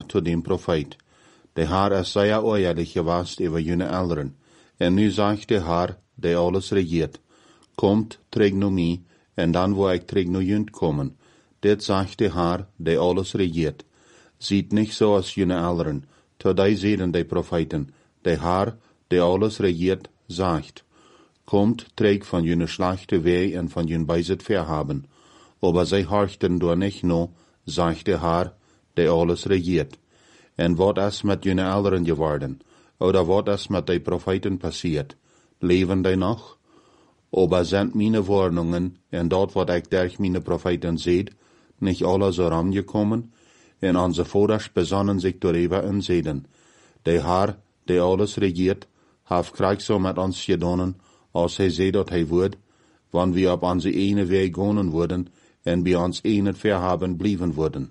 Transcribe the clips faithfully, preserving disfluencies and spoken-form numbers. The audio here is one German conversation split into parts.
zu dem Prophet. Der Herr ist sehr ehrlich gewesen über jene Älteren. En nu sagt der Herr, der alles regiert, kommt, träg nu mij, en dan wo ik träg nu junt kommen. Dit sagt der Herr, der alles regiert. Sieht nicht so als jene Älteren, to die sehen die Propheten. Der Herr, der alles regiert, sagt, kommt, träg von jene schlechte Weh en von jene Beiset verhaben. Aber sie horchten door nicht no, sagt der Herr, der alles regiert. En wat is met jene Älteren geworden? Oder wat is met die Propheten passiert? Leben die noch? Aber sind meine Warnungen, en dort wat ich durch meine Propheten seht, nicht alle so rangekommen? En onze Voders besonnen sich darüber en zeiden, der Herr, der alles regiert, hat Krieg so mit uns gedonnen, als hij zei dat hij woord, wann wir op onze ene Weg gehen würden, en bei uns ene verhaben blieben würden.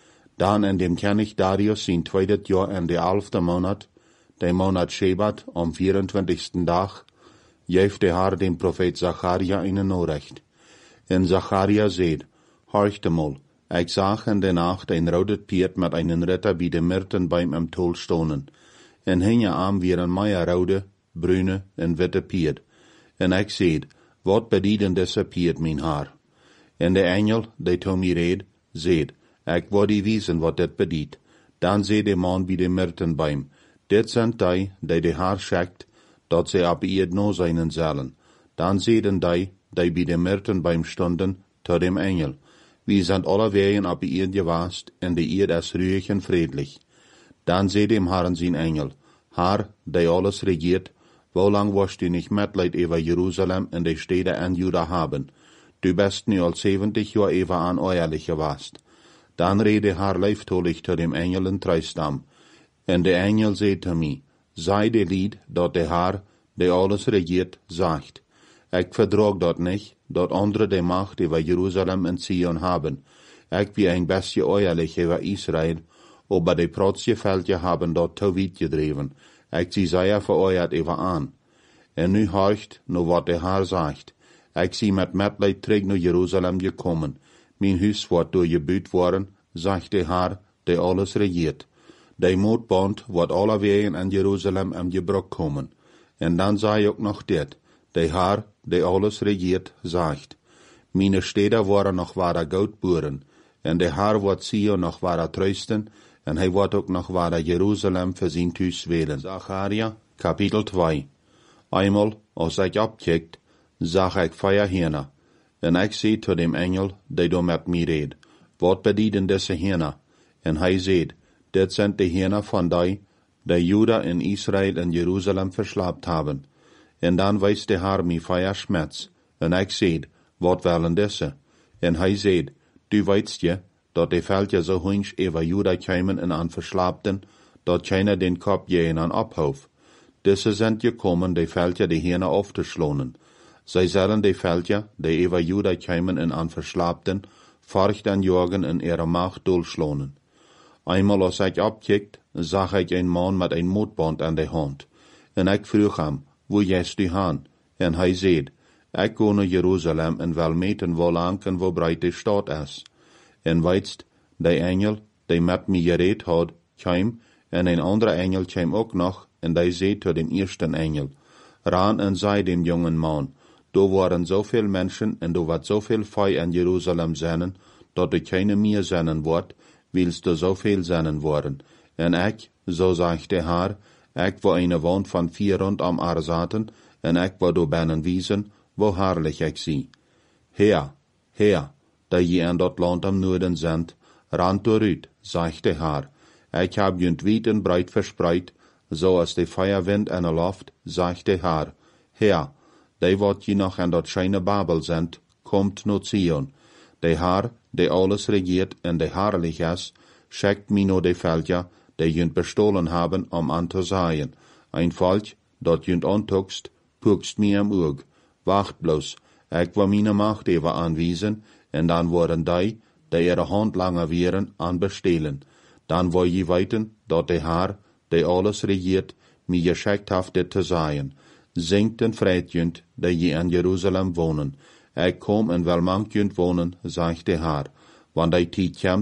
Dan in dem König Darius sein zweites Jahr in der elfte Monat, der Monat Shebat, am vierundzwanzigsten Tag, geeft der Herr dem Prophet Zacharia eine Nachricht. En Zacharia seht, horchte mal, ich sah in der Nacht ein rotes Pferd mit einem Ritter bei dem Myrtenbaum im Tol stonen. En hinge am wie ein meierrode, brune en witte Pferd. En ich seht, wat bedienen diese Pferd, mein Herr? En der Engel, der to mir red, seht, ich wou die wiesen, wat dit bediet. Dan seht der Mann bei dem Myrtenbaum, dit sind die, die der Herr schickt, dat sie ab ihr no seinen sollen. Dan seht die, die bei dem Myrtenbaum stunden, to dem Engel. Wir sind alle Wehen ab ihr gewast, en die ihr ist ruhig und friedlich. Dan seht dem Herrn sein Engel, Herr, der alles regiert, wo lang wirst du nicht Mitleid über Jerusalem und die Städte in Juda haben? Du bist nu al siebzig Jahr über an ehrlich gewast. Dan rede Herr leiftolig zu dem Engel in Treistam. En der Engel seht zu mir, sei der Lied, dort der Herr, der alles regiert, sagt. Ich vertrag dort nicht, dort andere die Macht über Jerusalem und Zion haben. Ich bin ein bisschen ehrlich über Israel, aber die Protzgefältje haben dort zu weit gedreven. Ich sie sehr vereuert über an. En nu horcht, nur wat der Herr sagt. Ich sie mit Mitleid träg nu Jerusalem gekommen. Mein Hus wird durchgebüht worden, sagt der Herr, der alles regiert. Der Mordband wird alle Wegen in Jerusalem am Gebruch kommen. En dann sei auch noch dit, der Herr, der alles regiert, sagt. Meine Städte waren noch wahre Goldburen, en der Herr wird Zion noch wahre trösten, en hij wird auch noch wahre Jerusalem für sein Tüß wählen. Zacharia, Kapitel zwei. Einmal, als ich abkickt, sag ich Feier Hirna. En ich seh zu dem Engel, der do mit mir red, wat bedienen diese Hirna? En hij seht, dit sind die Hirna von die, die Juda in Israel in Jerusalem verschlapt haben. En dan weist der Herr mi Feier Schmerz. En ich seht, wat wollen diese? En hij seht, du weißt je, dat die Völker so hunsch über Juda kämen in an Verschlapten, dat keiner den Kopf je in an abhauf. Diese sind gekommen, die Völker die Hirne aufzuschlonen. Sie sollen die Völker, die über Juda kämen in an Verschlapten, forcht an Jorgen in ihrer Macht durchschlonen. Einmal als ich abkickt, sah ich ein Mann mit ein Motband an der Hand. En ich frug ham, wo gehst du han? En hij seht, ich go nach Jerusalem en will meten, wo lang en wo breit die Stadt is. En weitst, der Engel, der mit mir geredet hat, kam, en ein anderer Engel kam auch noch, en der seht zu dem ersten Engel. Ran en sei dem jungen Mann, do waren so viel Menschen, en do wird so viel Feu in Jerusalem sennen, dat du keine mehr sennen wird, willst du so viel sennen worden. En ich, so sagt der Herr, ich wo eine Wand von vier rund am Arsaten, en ich wo do bennen wiesen, wo herrlich ich sie. Her, her, da je in dat Land am Norden sind, rand durchüt, sagt der Herr. Ich hab jünd weit und breit verspreit, so als der Feuerwind in der Luft, sagt der Herr. Her, die wat je noch in dat scheine Babel sind, kommt no Zion. Der Herr, der alles regiert und der herrlich ist, schickt mi no die Völker, die jünd bestohlen haben, um anzusaien. Ein Volk, dat jünd antuckst, puckst mi am Ug. Wacht bloß, ich war meine Macht über anwiesen, en dan worden die, die ihre Hand langer wären, an bestehlen. Dan wo je weiten, dat der Herr, der alles regiert, mi geschickt haft dit zu sein. Singt en freitjünd, die je in Jerusalem wohnen. Ich komm en will mank jünd wohnen, sagt der Herr. Wann die Tiet kommt,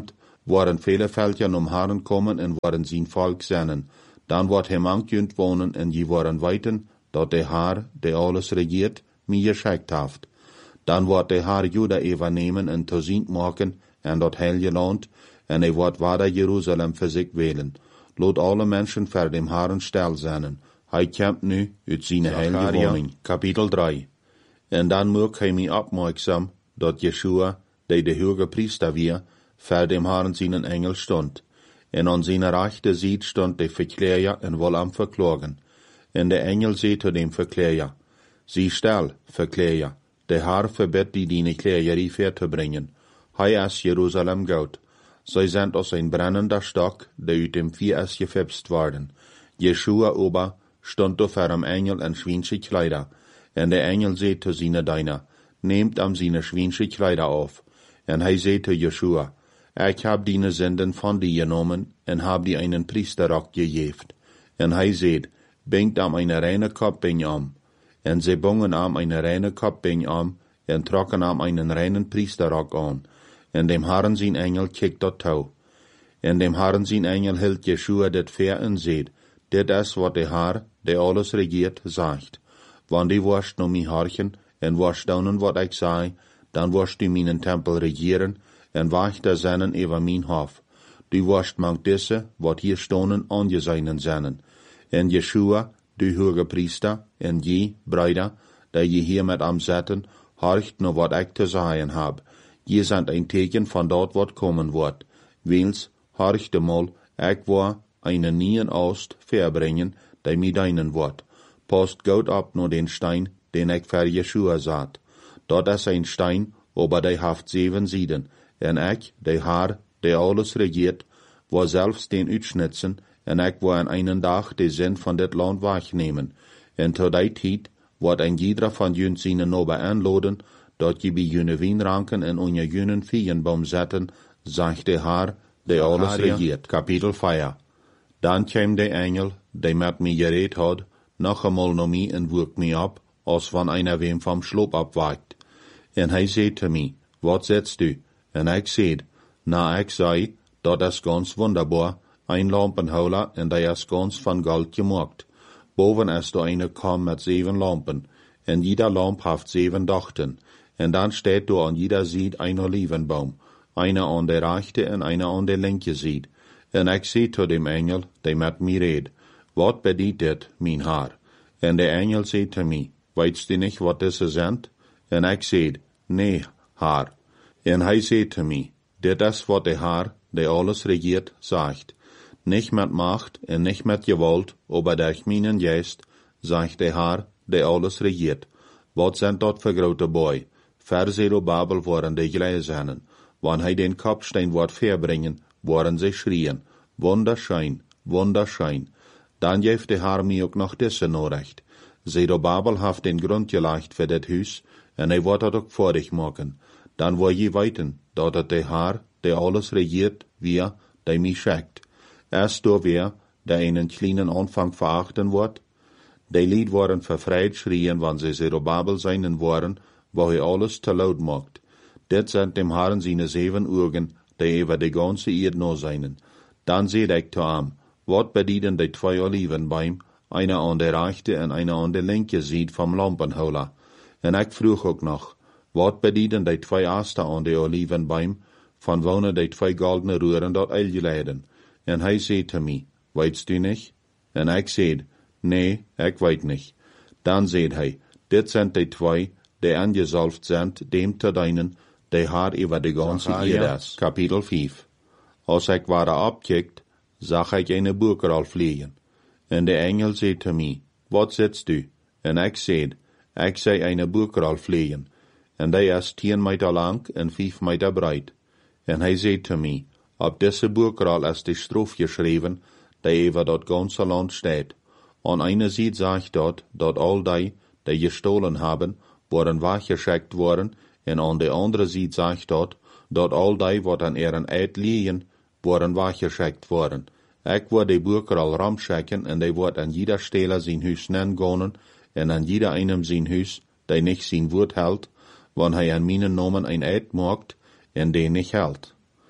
waren viele Völker um Herren kommen en waren zijn Volk sennen. Dan wordt hem angjunt wonen en je waren weiten, dat de Haar, de alles regiert, mij geschickt haft. Dan wordt de Haar Juda overnemen en toezien maken en dat heilige land, en hij wordt wader Jeruzalem voor zich wählen. Laat alle mensen voor dem Herren stil zijn. Hij komt nu uit zijn heilige woning. Kapitel drie. En dan maakt hij mij opmerksam, dat Jeshua, die de hoge priester weer, voor dem Herren zijn engel stond. En aan zijn rechte zijde stond de verkleer en wil am verklagen. En de engel zei tot dem verkleer, zie stil, verkleer, de Herr verbiedt die die Kleier ver te brengen. Hij is Jeruzalem goud. Zij zijn als een brennender stok, die uit dem vier is gefipst worden. Jeshua ober stond door voor hem engel en schwinsche Kleider. En de engel zei te zijn diener, neemt am zijn schwinsche Kleider auf. En hij zei te Jeshua, ik heb die zenden van die genomen en heb die einen priesterrock gegeven. En hij zei, bingt am eine reine Kopbing am. En ze bongen am eine reine Kopbing am, en trokken am einen reinen priesterrock an. En dem Herren zijn engel kikt dat touw. En dem Herren zijn engel hield Jeshua dit ver en zei, dit is wat de Herr, die alles regiert, zegt. Want die worst no mi harchen, en worst daunen wat ik zei, dan worst du mijn tempel regieren, en wacht der zennen over mijn hof. Du worst mank disse, wat hier stonen, aangezeinen zennen. En Jeshua, du hoge priester, en je, bruider, die je hier met am zetten, horcht no wat ik te zeggen heb. Je zijn een teken van dat wat komen wordt. Wils, horcht de mol, ik wil einen nieuwen oost verbrengen, die mij deinen wordt. Post goud op no den Stein, den ik voor Jeshua zat. Dat is een Stein, aber die haft zeven zieden, en ik, de Haar, die alles regiert, wil zelfs den uitschnitzen, en ik wil in einen dag de zin van dit land wegnemen. En tot die tijd wordt een jeder van jun zijn nobe aanloden, dat je bij june wijnranken en onder junen vierenboom zetten, zegt de Haar, die alles regiert. Kapitel vier. Dan kwam de engel, die met mij gereed had, nog eenmaal naar mij en woek mij op, als van einer wem vom Sloop abwaakt. En hij zei te mij, wat zetst u? En ik zei, na ik zei, dat is ganz wunderbar, ein lampenhouder en die is ganz van goud gemaakt. Boven is er eine kam met zeven lampen, en jeder lamp heeft zeven dachten. En dan steht er an jeder Seite ein Olivenbaum, einer an der rechte en einer an der linke Seite. En ik zei zu dem Engel, die met mij reed, wat bedient dit, mijn Haar? En de Engel zei te mij, weitst du nicht, wat diese sind? En ik zei, nee, Haar. En hij zei te mij, dit is wat de Haar, die alles regiert, zegt. Nicht met Macht en nicht met Gewalt, aber durch meinen Geist, zegt de Haar, die alles regiert. Wat zijn dat voor grote boy? Ver Zerubabel waren de gleisennen. Wann hij den Kopfstein wordt verbringen, waren ze schrien, wunderschön, wunderschön. Dan geeft de Haar mij ook nog disse norecht. Zerubabel heeft den grond gelegd voor dit huis, en hij wordt dat ook voordig maken. Dan wil je weten, dat het de Haar, die alles regiert, weer, die mij schickt. Erst door weer, die einen kleinen Anfang verachten wordt. Die Lied worden vervreid schrien, wann ze Zerubabel seinen waren, wo hij alles te laut maakt. Dit zijn dem Herren zijn zeven Augen, die over de ganze Erde no seinen. Dan zei ik te hem, wat bedienen die twee Olivenbäume, einer an der rechte en einer an der linke Seite vom Lampenhouder. En ik vroeg ook nog, wat bedienen die twee Aster an der Olivenbäume, van wonen die twee goldene Röhren dort eilgeleiden. En hij zei te mij, weitst du nicht? En ik zei, nee, ik weet niet. Dan zei hij, dit zijn die twee, die angesalft sind, dem te dienen, die Haar über de ganze Erde is. Kapitel vijf. Als ik ware abkikt, zag ik eine Burgeral vliegen. En de engel zei te mij, wat zitst du? En ik zei, ik zei eine Burgeral vliegen. En die is tien meter lang en vijf meter breit. En hij zei te mij, op deze Burgeral is de strof geschreven, die over dat ganze land steht. An einer Seite sagt dort, dat all die, die gestohlen haben, worden weggeschickt worden, en an de andere Seite sagt dort, dat all die, wat an ihren Eid liegen, worden weggeschickt worden. Ik word de Burger al ramschikken, en die wordt aan jeder Stelle zijn huis nengonen, en aan jeder einem zijn huis, die nicht zijn woord hält, wann hij aan mijn namen een Eid maakt, en die nicht hält.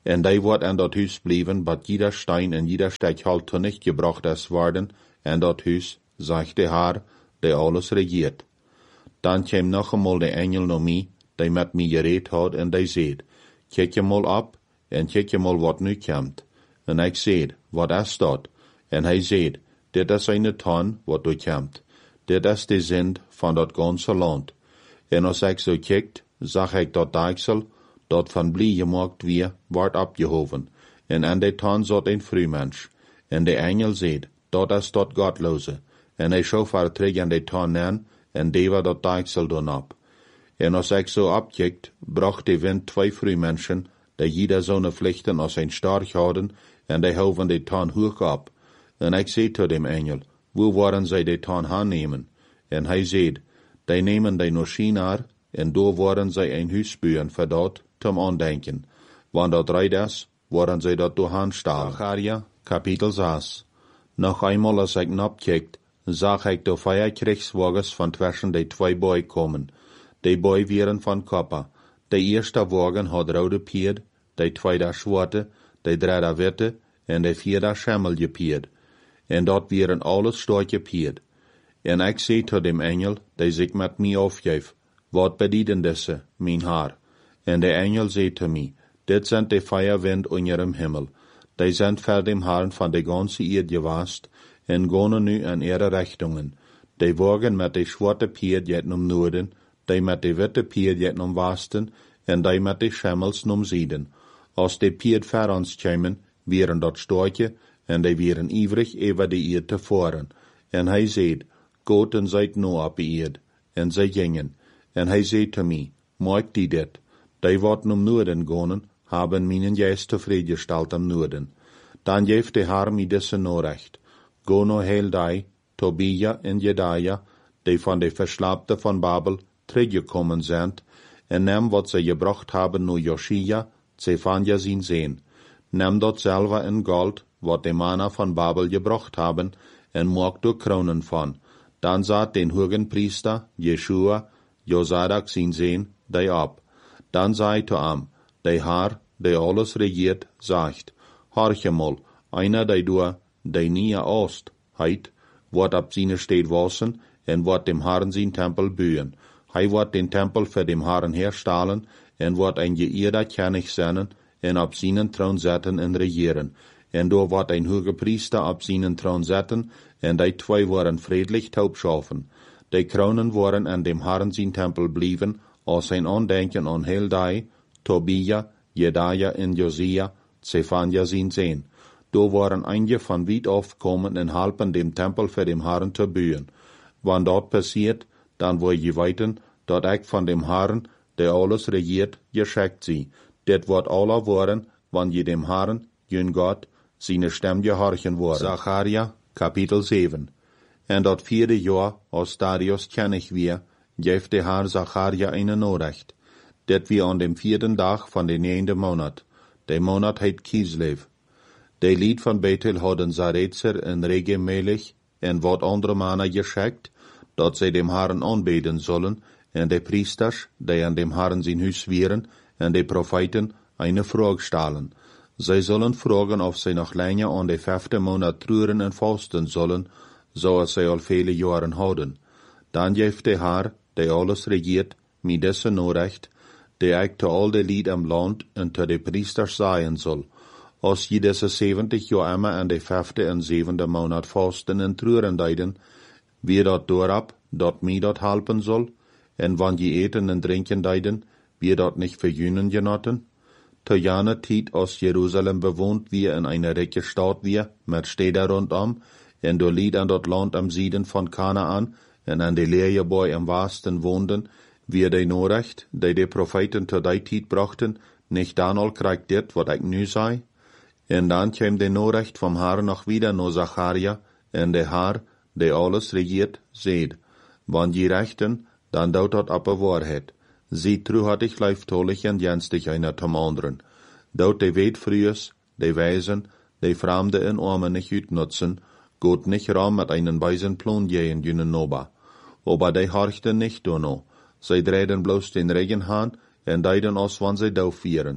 En die wordt aan dat huis blijven, bat jeder Stein en jeder Stechhalt tot nicht gebracht is worden, en dat huis, zegt de Haar, die alles regiert. Dan kwam nog eenmaal de engel naar mij, die met mij gereed had, en die zei, kijk je mal op, en kijk je mal wat nu komt. En ik zei, wat is dat? En hij zei, dit is een ton wat nu komt. Dit is de zind van dat ganze land. En als ik zo kijkt, zag ik dat deiksel, dat van blie gemaakt weer, wordt opgehoven. En aan de ton zat een vrouwmensch. En de engel zei, dat is dat godloze. En hij schoof haar terug aan de ton aan, en deed dat deiksel dan op. En als ik zo opkijkt, bracht de wind twee vrouwmenschen, die jeder zo'n vlichten als een stark hadden, en die houden de ton hoog op. En ik zei tot dem engel, wo waren zij de ton aannemen? En hij zei, die nemen die naar Shinar, en door waren zij een huis bouwen voor dat, zum aandenken. Want dat rijd is, waren zij dat door aanstaan. Zacharia, kapitel zes. Nog eenmaal als ik opkijkt, zag ik de vier krijgswagens van tussen de twee boy komen. Die boy waren van koper. De eerste wagen had rode pied, de tweede zwarte, de derde witte, en de vierde schimmelgepied. En dat waren alles storke pied. En ik zei tot dem engel, die zich met mij afgeef, wat bedienen deze, mijn haar? En de engel zei te mij, dit zijn de vier wind onder dem himmel. Die zijn voor dem Herrn van de ganze eerd gewast, en gaan nu in ihre richtungen. Die wagen met de zwarte pied jet om noorden, die met de witte pied jet om westen, en die met de schimmels om zuiden. Als de pied voor ons kwamen, waren dat storke, en die waren ivrig over de eerd te voeren. En hij zei, Gott en zijt nu op de eerd. En zij gingen. En hij zei te mij, maak die dit. Die wat om noorden gaan, hebben mijn geest tevreden gesteld am noorden. Dan geeft de Herr mij deze Nachricht. Go no heel die, Tobia en Jedaja, die van de Verslapte van Babel teruggekommen zijn, en neem wat zij gebracht hebben naar Joschia, Zephania zijn zeen. Neem dat zelve in gold, wat de mannen van Babel gebracht hebben, en maak er kronen van. Dan zat den hogen priester, Jeshua, Josadak zijn zeen, die op. Dan zei to am, de Haar, die alles regiert, zegt, horche mal, einer die du, die nie oost, heit, wat op zijn steed wassen, en wat dem Herrn zijn tempel bouwen. Hij wordt den tempel voor dem Herrn herstellen, en wordt een geëerder König zijn, en op zijn troon zetten en regeren. En door wordt een hoge priester op zijn troon zetten, en die twee worden vredelijk taubschaffen. Die kronen worden aan dem Herrn zijn tempel blijven, als zijn aandenken aan heel die, Tobia, Jedaja en Josia, Zephania zijn zeen. Door waren einige van weit af komen en helpen dem tempel voor dem Herrn te bouwen. Wanneer dat passiert, dan wil je weten, dat ik van dem Herrn, die alles regiert, geschickt zie. Dit wordt alle worden, wanneer je dem Herrn, jun God, zijn stem gehorchen worden. Zacharia, kapitel zeven. En dat vierde jaar, als Darius König weer, geeft de Herr Zacharia eine Nachricht. Dit weer aan dem vierden dag van de neende maand. De maand heet Kislev. De lied van Bethel hadden Zaretzer en Regemelich en wat andere mannen geschickt, dat zij dem Herrn aanbeden zullen, en de priesters, die aan dem Herrn zijn huis wieren, en de profeten, eine vraag stellen. Zij zullen vragen of zij nog langer aan de vijfde maand treuren en vasten zullen, zoals zij al vele jaren houden. Dan geeft de Herr, die alles regiert, mij deze Nachricht, die ik te al de lied am land en te de priesters zeggen zal. Als je deze zeventig jaar immer aan de vijfde en zevende maand vasten en treuren deiden, wie dat doorab, dat mij dat helpen zal, en wanneer je eten en drinken deiden, wie dat niet verjunen genoten? Te jane tijd als Jeruzalem bewohnt wie in eine rijke stad wie, met steden rondom, en door lied aan dat land am Süden van Kanaan, en aan de leerjeboy am Westen woonden, wie de Nachricht, die de profeten te die tijd brachten, nicht dan al krijgt dit, wat ik nu zei? En dan kwam de Nachricht vom Herrn nog wieder naar Zacharia, en de Herr, die alles regiert, zeid, wanneer je rechten, dan dout dat op de waarheid. Zie truhartig leiftolig en jenstig einer zum anderen. Dout de weetfrühes, de wijzen, de vreemde en armen nicht uitnutzen, gut nicht raam met einen weisen Plan gehen jünen Noba. Aber de horchten nicht dono. Zij dreden bloos den Regen haan, en deiden als wann zij doof vieren.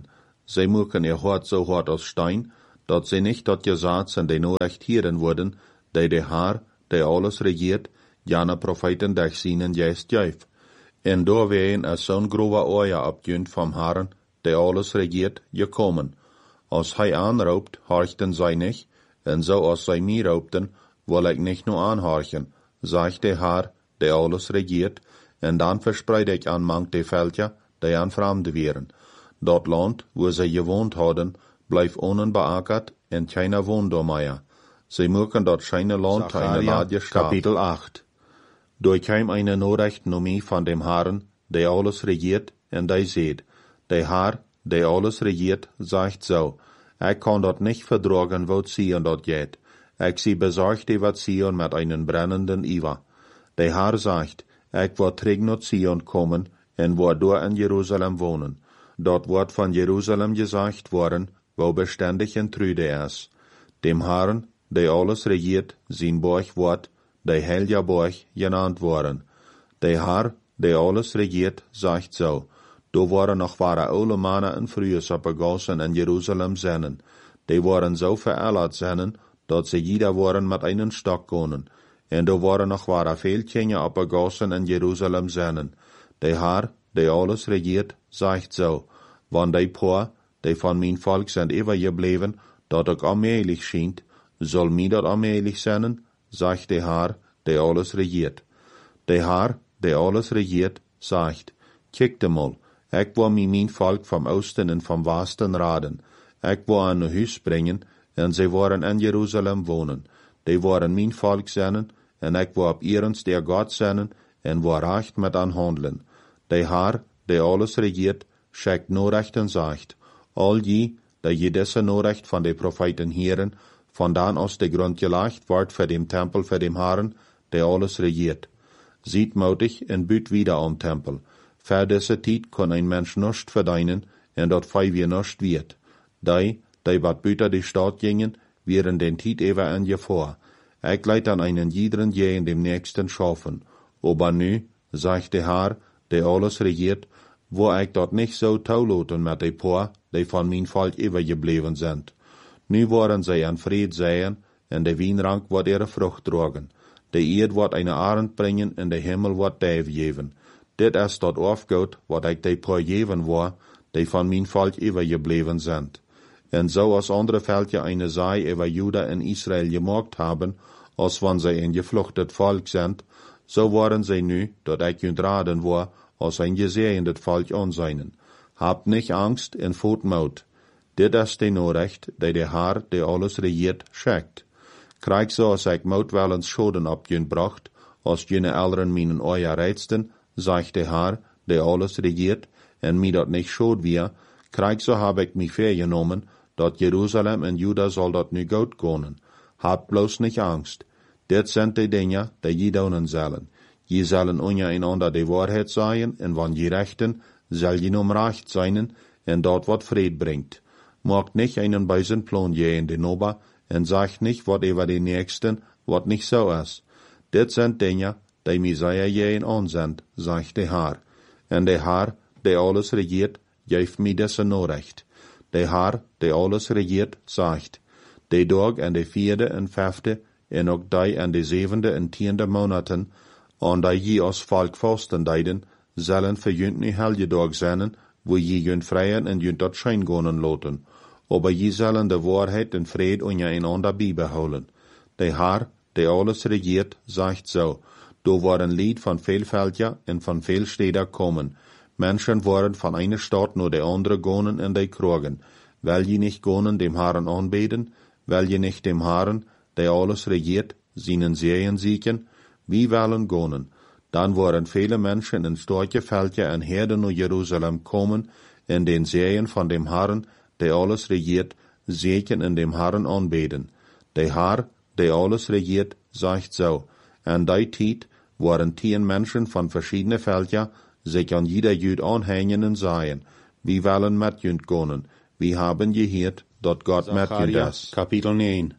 sie mögen ihr Hort so hart als Stein, dat sie nicht dat Gesetz en de Norecht hieren worden, de de Haar, de alles regiert, jana Propheten dech zienen juist juif. En door ween er zo'n grove oja abjunt vom Herrn, de alles regiert, gekommen. Als hij aanroopt, horchten zij nicht, en zo als zij mij roopten, wil ik nicht nur aanhorchen, sagt de Herr, de alles regiert, en dan verspreid ik aan mank de veldja, die aan Fremde wären. Dat land, wo zij gewohnt hadden, blijft onbeackert en keiner wohnt meer. Sie mögen dort scheine Land eine Ladje staat. Kapitel acht. Durch heim eine Nachricht von dem Herrn, der alles regiert, en der seht, der Herr, der alles regiert, sagt so, ich kann dort nicht verdragen, wo Zion dort geht. Ich sie besorgt über Zion mit einen brennenden Iwa. Der Herr sagt, ich wird träg nach Zion kommen, en wird dort in Jerusalem wohnen. Dort wird von Jerusalem gesagt worden, wo beständig in Trüde ist. Dem Herrn, der alles regiert, sein Burg wird, der Helja Burg genannt worden. Der Herr, der alles regiert, sagt so, do waren noch wahre alle Männer en Frühes opgegossen in Jerusalem sennen. Die waren so verärgert sennen, dat sie jeder waren mit einen Stock gehen. En do waren noch wahre viel Kinder opgegossen in Jerusalem sennen. Der Herr, der alles regiert, sagt so, wann die Poor, die von mein Volk sind übergeblieben, dat ik allmählich schient, soll mir dat allmählich sennen, sagt der Herr, der alles regiert. Der Herr, der alles regiert, sagt, kiekte mal, ik wil mi mijn Volk vom Osten en vom Westen raden. Ik wil aan een huis brengen, en zij waren in Jerusalem wohnen. Die waren mijn Volk zijn, en ik wil op ihrens der Gott zijn, en wil recht met aan handelen. Der Herr, der alles regiert, schickt Nachricht en sagt, all die, die je deze Nachricht von de Propheten hieren, von dan aus de Grund gelegt wordt für dem Tempel für dem Herrn, der alles regiert. Sieht mutig en büt wieder am Tempel. Für diese Tijd kann ein Mensch nicht verdienen, en dat fei wir nicht wird. Die, die wat büter die Stadt gingen, wären den Tijd ever in je vor. Ich leid an einen jeden je in dem nächsten schaffen. Aber nu, sagt der Herr, der alles regiert, wo ich dort nicht so taulaten mit de Poor, die von mein Volk übergeblieben sind. Nu worden zij an Fried sehen, en de Wienrank wird ihre Frucht tragen. De Erd wird eine Arend bringen, en de Himmel wird Dave geben. Dit is dort aufgeht, wat ik de Poor geben war, die von mein Volk übergeblieben sind. En so als andere Völker eine Sei über Juda en Israel gemacht haben, als wann sie ein gefluchtet Volk sind, so waren sie nu, dat ik junt raden war, als ein gesehendet Volk anseinen. Habt nicht Angst en voet Mut. Dit is de Nachricht, die der Herr, der alles regiert, schickt. Krijg so als ik Mut wel eens Schoden op jun bracht, als jene Eltern minen euer reizten, sagt der Herr, der alles regiert, en mi dat nicht schuld wir, krijg so hab ik mich vergenommen, dat Jerusalem en Juda soll dat nu gut gehen. Habt bloß nicht Angst. Dit sind die Dinge, die je doen zullen. Je zullen untereinander die Wahrheit sagen, en wann je rechten, soll je um recht sein, en dat wat Fried bringt. Macht nicht einen bösen Plan je in den Ober, en sagt nicht, wat über den Nächsten, wat nicht so ist. Dit sind Dinge, die Messiah je in an sind, sagt der Herr. En der Herr, der alles regiert, geeft mir diese Nachricht. Der Herr, der alles regiert, sagt, de Tag en de vierde en vijfde, en ook die en de zevende en tiende Monaten, an die je als Volk fasten deiden, zullen für jünt nie helge Tag zijn, wo je jünt freien en jünt dat schein gonen loten. Aber je zullen de Wahrheit en Fried untereinander beibehouden. Der Herr, der alles regiert, sagt so, do waren Lied von viel Völker en von viel Städter kommen. Menschen waren von einer Stadt nur der andere gonen in die Krogen. Weil je nicht gonen dem Herrn anbeten, weil je nicht dem Herrn, der alles regiert, seinen Serien siegen, wie wollen gonen. Dann waren viele Menschen in starke Völker und Herden nach Jerusalem kommen, in den Serien von dem Herrn, der alles regiert, siegen in dem Herrn anbeten. Der Herr, der alles regiert, sagt so, an die Zeit waren zehn Menschen von verschiedenen Völkern, sich an jeder Jüd anhängen und sagen, wir wollen mit Jüd gehen, wir haben gehört, dat Gott mit Jüd ist. Kapitel neun.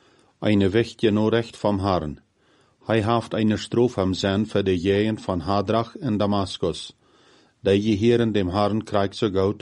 Eine wichtige Nachricht vom Herrn. Hij haft eine Strophe am Sinn für die Jähen von Hadrach in Damaskus. Die gehören dem Herrn Krieg so gut,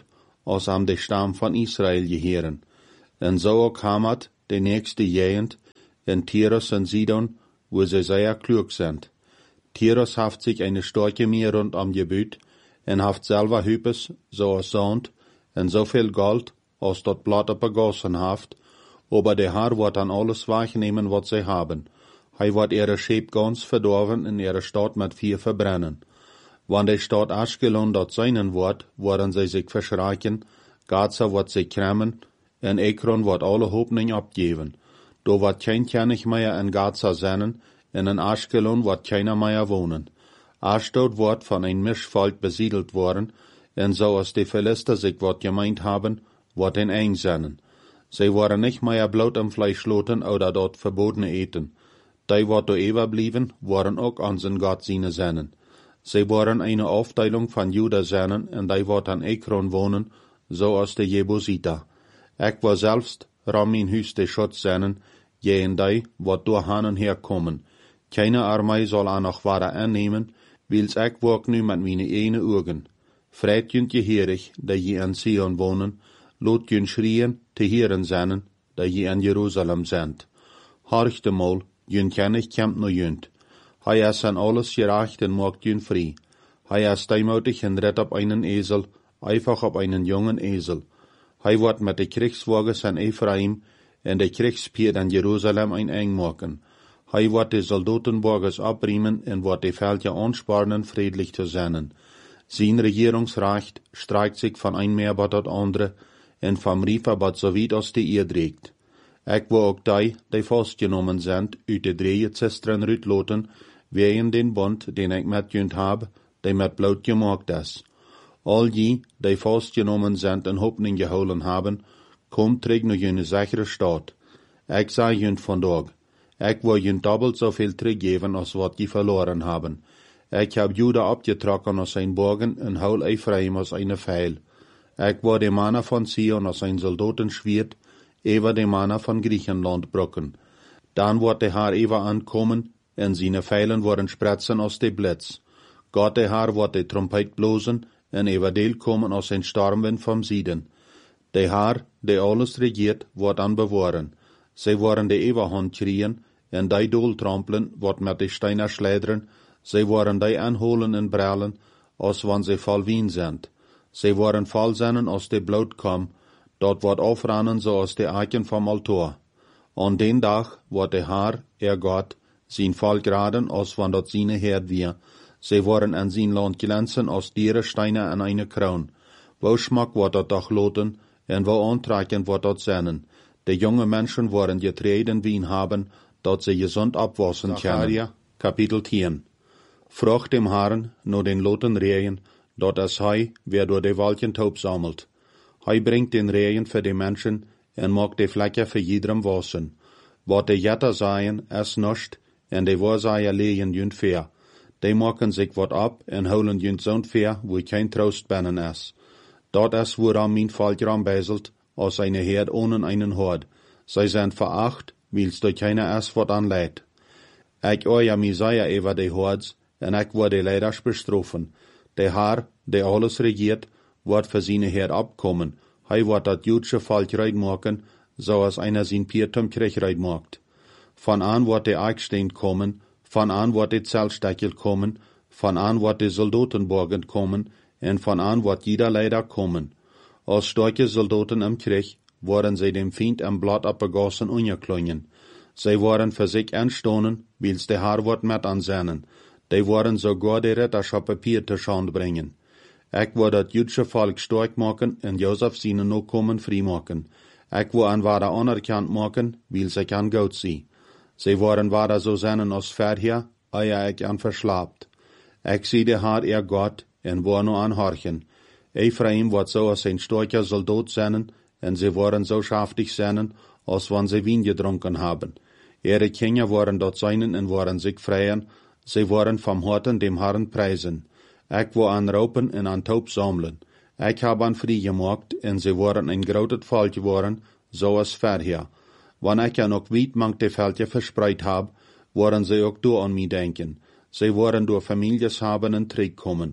als am de Stamm van Israël geheren. En zo ook Hamat, de nächste Gegend, in Tyrus en Sidon, wo sie sehr klug sind. Tyrus haft sich eine starke Meer rundum gebaut, en haft selber Hüpes, so als Sand, en so viel Gold, als dort Blatt begossen haft, aber der Herr wird an alles wegnehmen, was sie haben. Hij wird ihre Schäb ganz verdorven in ihre Stadt mit Vier verbrennen. Wann die Stadt Aschkelon dort sein wird, werden sie sich verschrecken, Gaza wird sich kremmen, en Ekron wird alle Hoffnung abgeben. Da wird kein König mehr in Gaza sein, en in Aschkelon wird keiner mehr wohnen. Ashdod wird von ein Mischvolk besiedelt worden, en so als die Philister sich wat gemeint haben, wird ein eng sein. Sie werden nicht mehr Blut im Fleisch loten oder dort verbotene eten. Die wat da überblieben, waren auch an sein Gott seine sein. Sie waren eine Aufteilung von Juda sein, en die wird an Ekron wohnen, so als die Jebusiter. Ich war selbst ram mein Hüs de Schutz sein, je en die, wat durch han und her kommen. Keine Armee soll auch noch Ware annehmen, wils ich wog nu mit meine eine Augen. Freit jünt je herig, da je in Sion wohnen, lot jünt schrien, te heren seinen, da je in Jerusalem sind. Horchte mal, jünt kennig kämp no jünt. Hij is an alles gerecht en maakt jünt frei. Hij is deimotig en ritt op einen Esel, einfach op einen jungen Esel. Hij wordt met de Kriegswagens an Ephraim en de Kriegspier an Jerusalem ein eng maken. Hij wordt de Soldatenwagens abriemen en wordt de Veldje ansparen, friedlich zu sein. Sein Regierungsrecht streikt sich von ein Meerbad tot andere en vom Rieferbad so weit als die ihr trägt. Ich wo auch die, die festgenommen sind, uit de drei Zistren rütloten, wegen den Bund, den ich mit jünt hab, die mit Blut gemacht ist. All die, die festgenommen sind en Hoffnung geholen haben, kommt träg nur jüne sichere Stadt. Ich sag jünt vandaag, ich will jünt doppelt so viel teruggeben, als wat die verloren haben. Ich hab Juda abgetrokken aus ein Bogen en hol Ephraim aus eine Pfeil. Ich will de Manner von Sion aus ein Soldatenschwert, ewer de Manner von Griechenland brocken. Dann wird der Herr ewer ankommen, en seine Pfeilen worden spritzen aus de Blitz. Gott der Herr wird de Trompet blosen, en ewer deel kommen aus ein Stormwind vom Süden. Der Herr, der alles regiert, wird an bewahren. Sie werden de Ewerhand krien, en die Dol trampeln, wird mit de Steiner schleudern, sie werden die anholen en brellen, als wann sie voll Wien sind. Sie werden voll sein, als de Blut kommen, dort wird aufrennen, so als de Eichen vom Altar. An den Tag wird der Herr, er Gott, sein Volk graden, als wann dort seine Herd wir. Sie werden an sein Land glänzen, als diere Steine an eine Kron. Wo Schmack wird dort doch loten, en wo antrekken wird dort sein. Die junge Menschen werden getreten Wien haben, dort sie gesund abwaschen können. Kapitel zehn. Frucht dem Herrn, nur den loten Regen, dort es Hei, wer durch die Waldchen Taub sammelt. Hij bringt den Regen für die Menschen en maakt de Flecken für jedem wassen. Wat de Jetter seien, es nischt, en de Waarseier legen jünt fair. Die maken sich wat ab en holen jünt zo'n fair, wo kein Trost binnen is. Dort is woran mein Volk ranbeiselt, als eine Herd ohne einen Hort. Sie sind veracht, wils durch keine es wat anleidt. Ich euer Messiah über die Hords, en ich wurde leider bestrafen. Der Herr, der alles regiert, wird für seine Herd abkommen. Hij wird dat jüdische Volk reinmachen, so als einer sein Piertum Krieg reinmacht. Von an wird der Eichstein kommen, von an wird der Zeltsteckel kommen, von an wird der Soldatenborgen kommen, en von an wird jeder leider kommen. Als starke Soldaten im Krieg worden sie dem Feind am Blatt abgegossen ungeklungen. Sie waren für sich anstonen, wils der Herr wird mit ansehen. Die waren sogar die Ritterschaft Papier zur Schande bringen. Ich will das jüdische Volk stark machen und Josef seine Nachkommen frei machen. Ich will an Ware anerkannt machen, weil sie kann Gott sie. Sie waren Ware so seinen als vorher, ehe ich an verschlapt. Ich sehe der Herr, ihr Gott, und war nur anhorchen. Ephraim wird so als ein starker Soldat sein, und sie waren so schaftig sein, als wenn sie Wein getrunken haben. Ihre Kinder waren dort seinen und waren sich freien, sie waren vom Horten dem Herrn preisen. Ich war an Raupen und an Taub sammeln. Ich habe an frei gemacht, und sie waren ein großes Volk geworden, so als vorher. Wenn ich ja noch weit manche Völker verspreit hab, waren sie auch da an mich denken. Sie waren durch Families haben und Krieg kommen.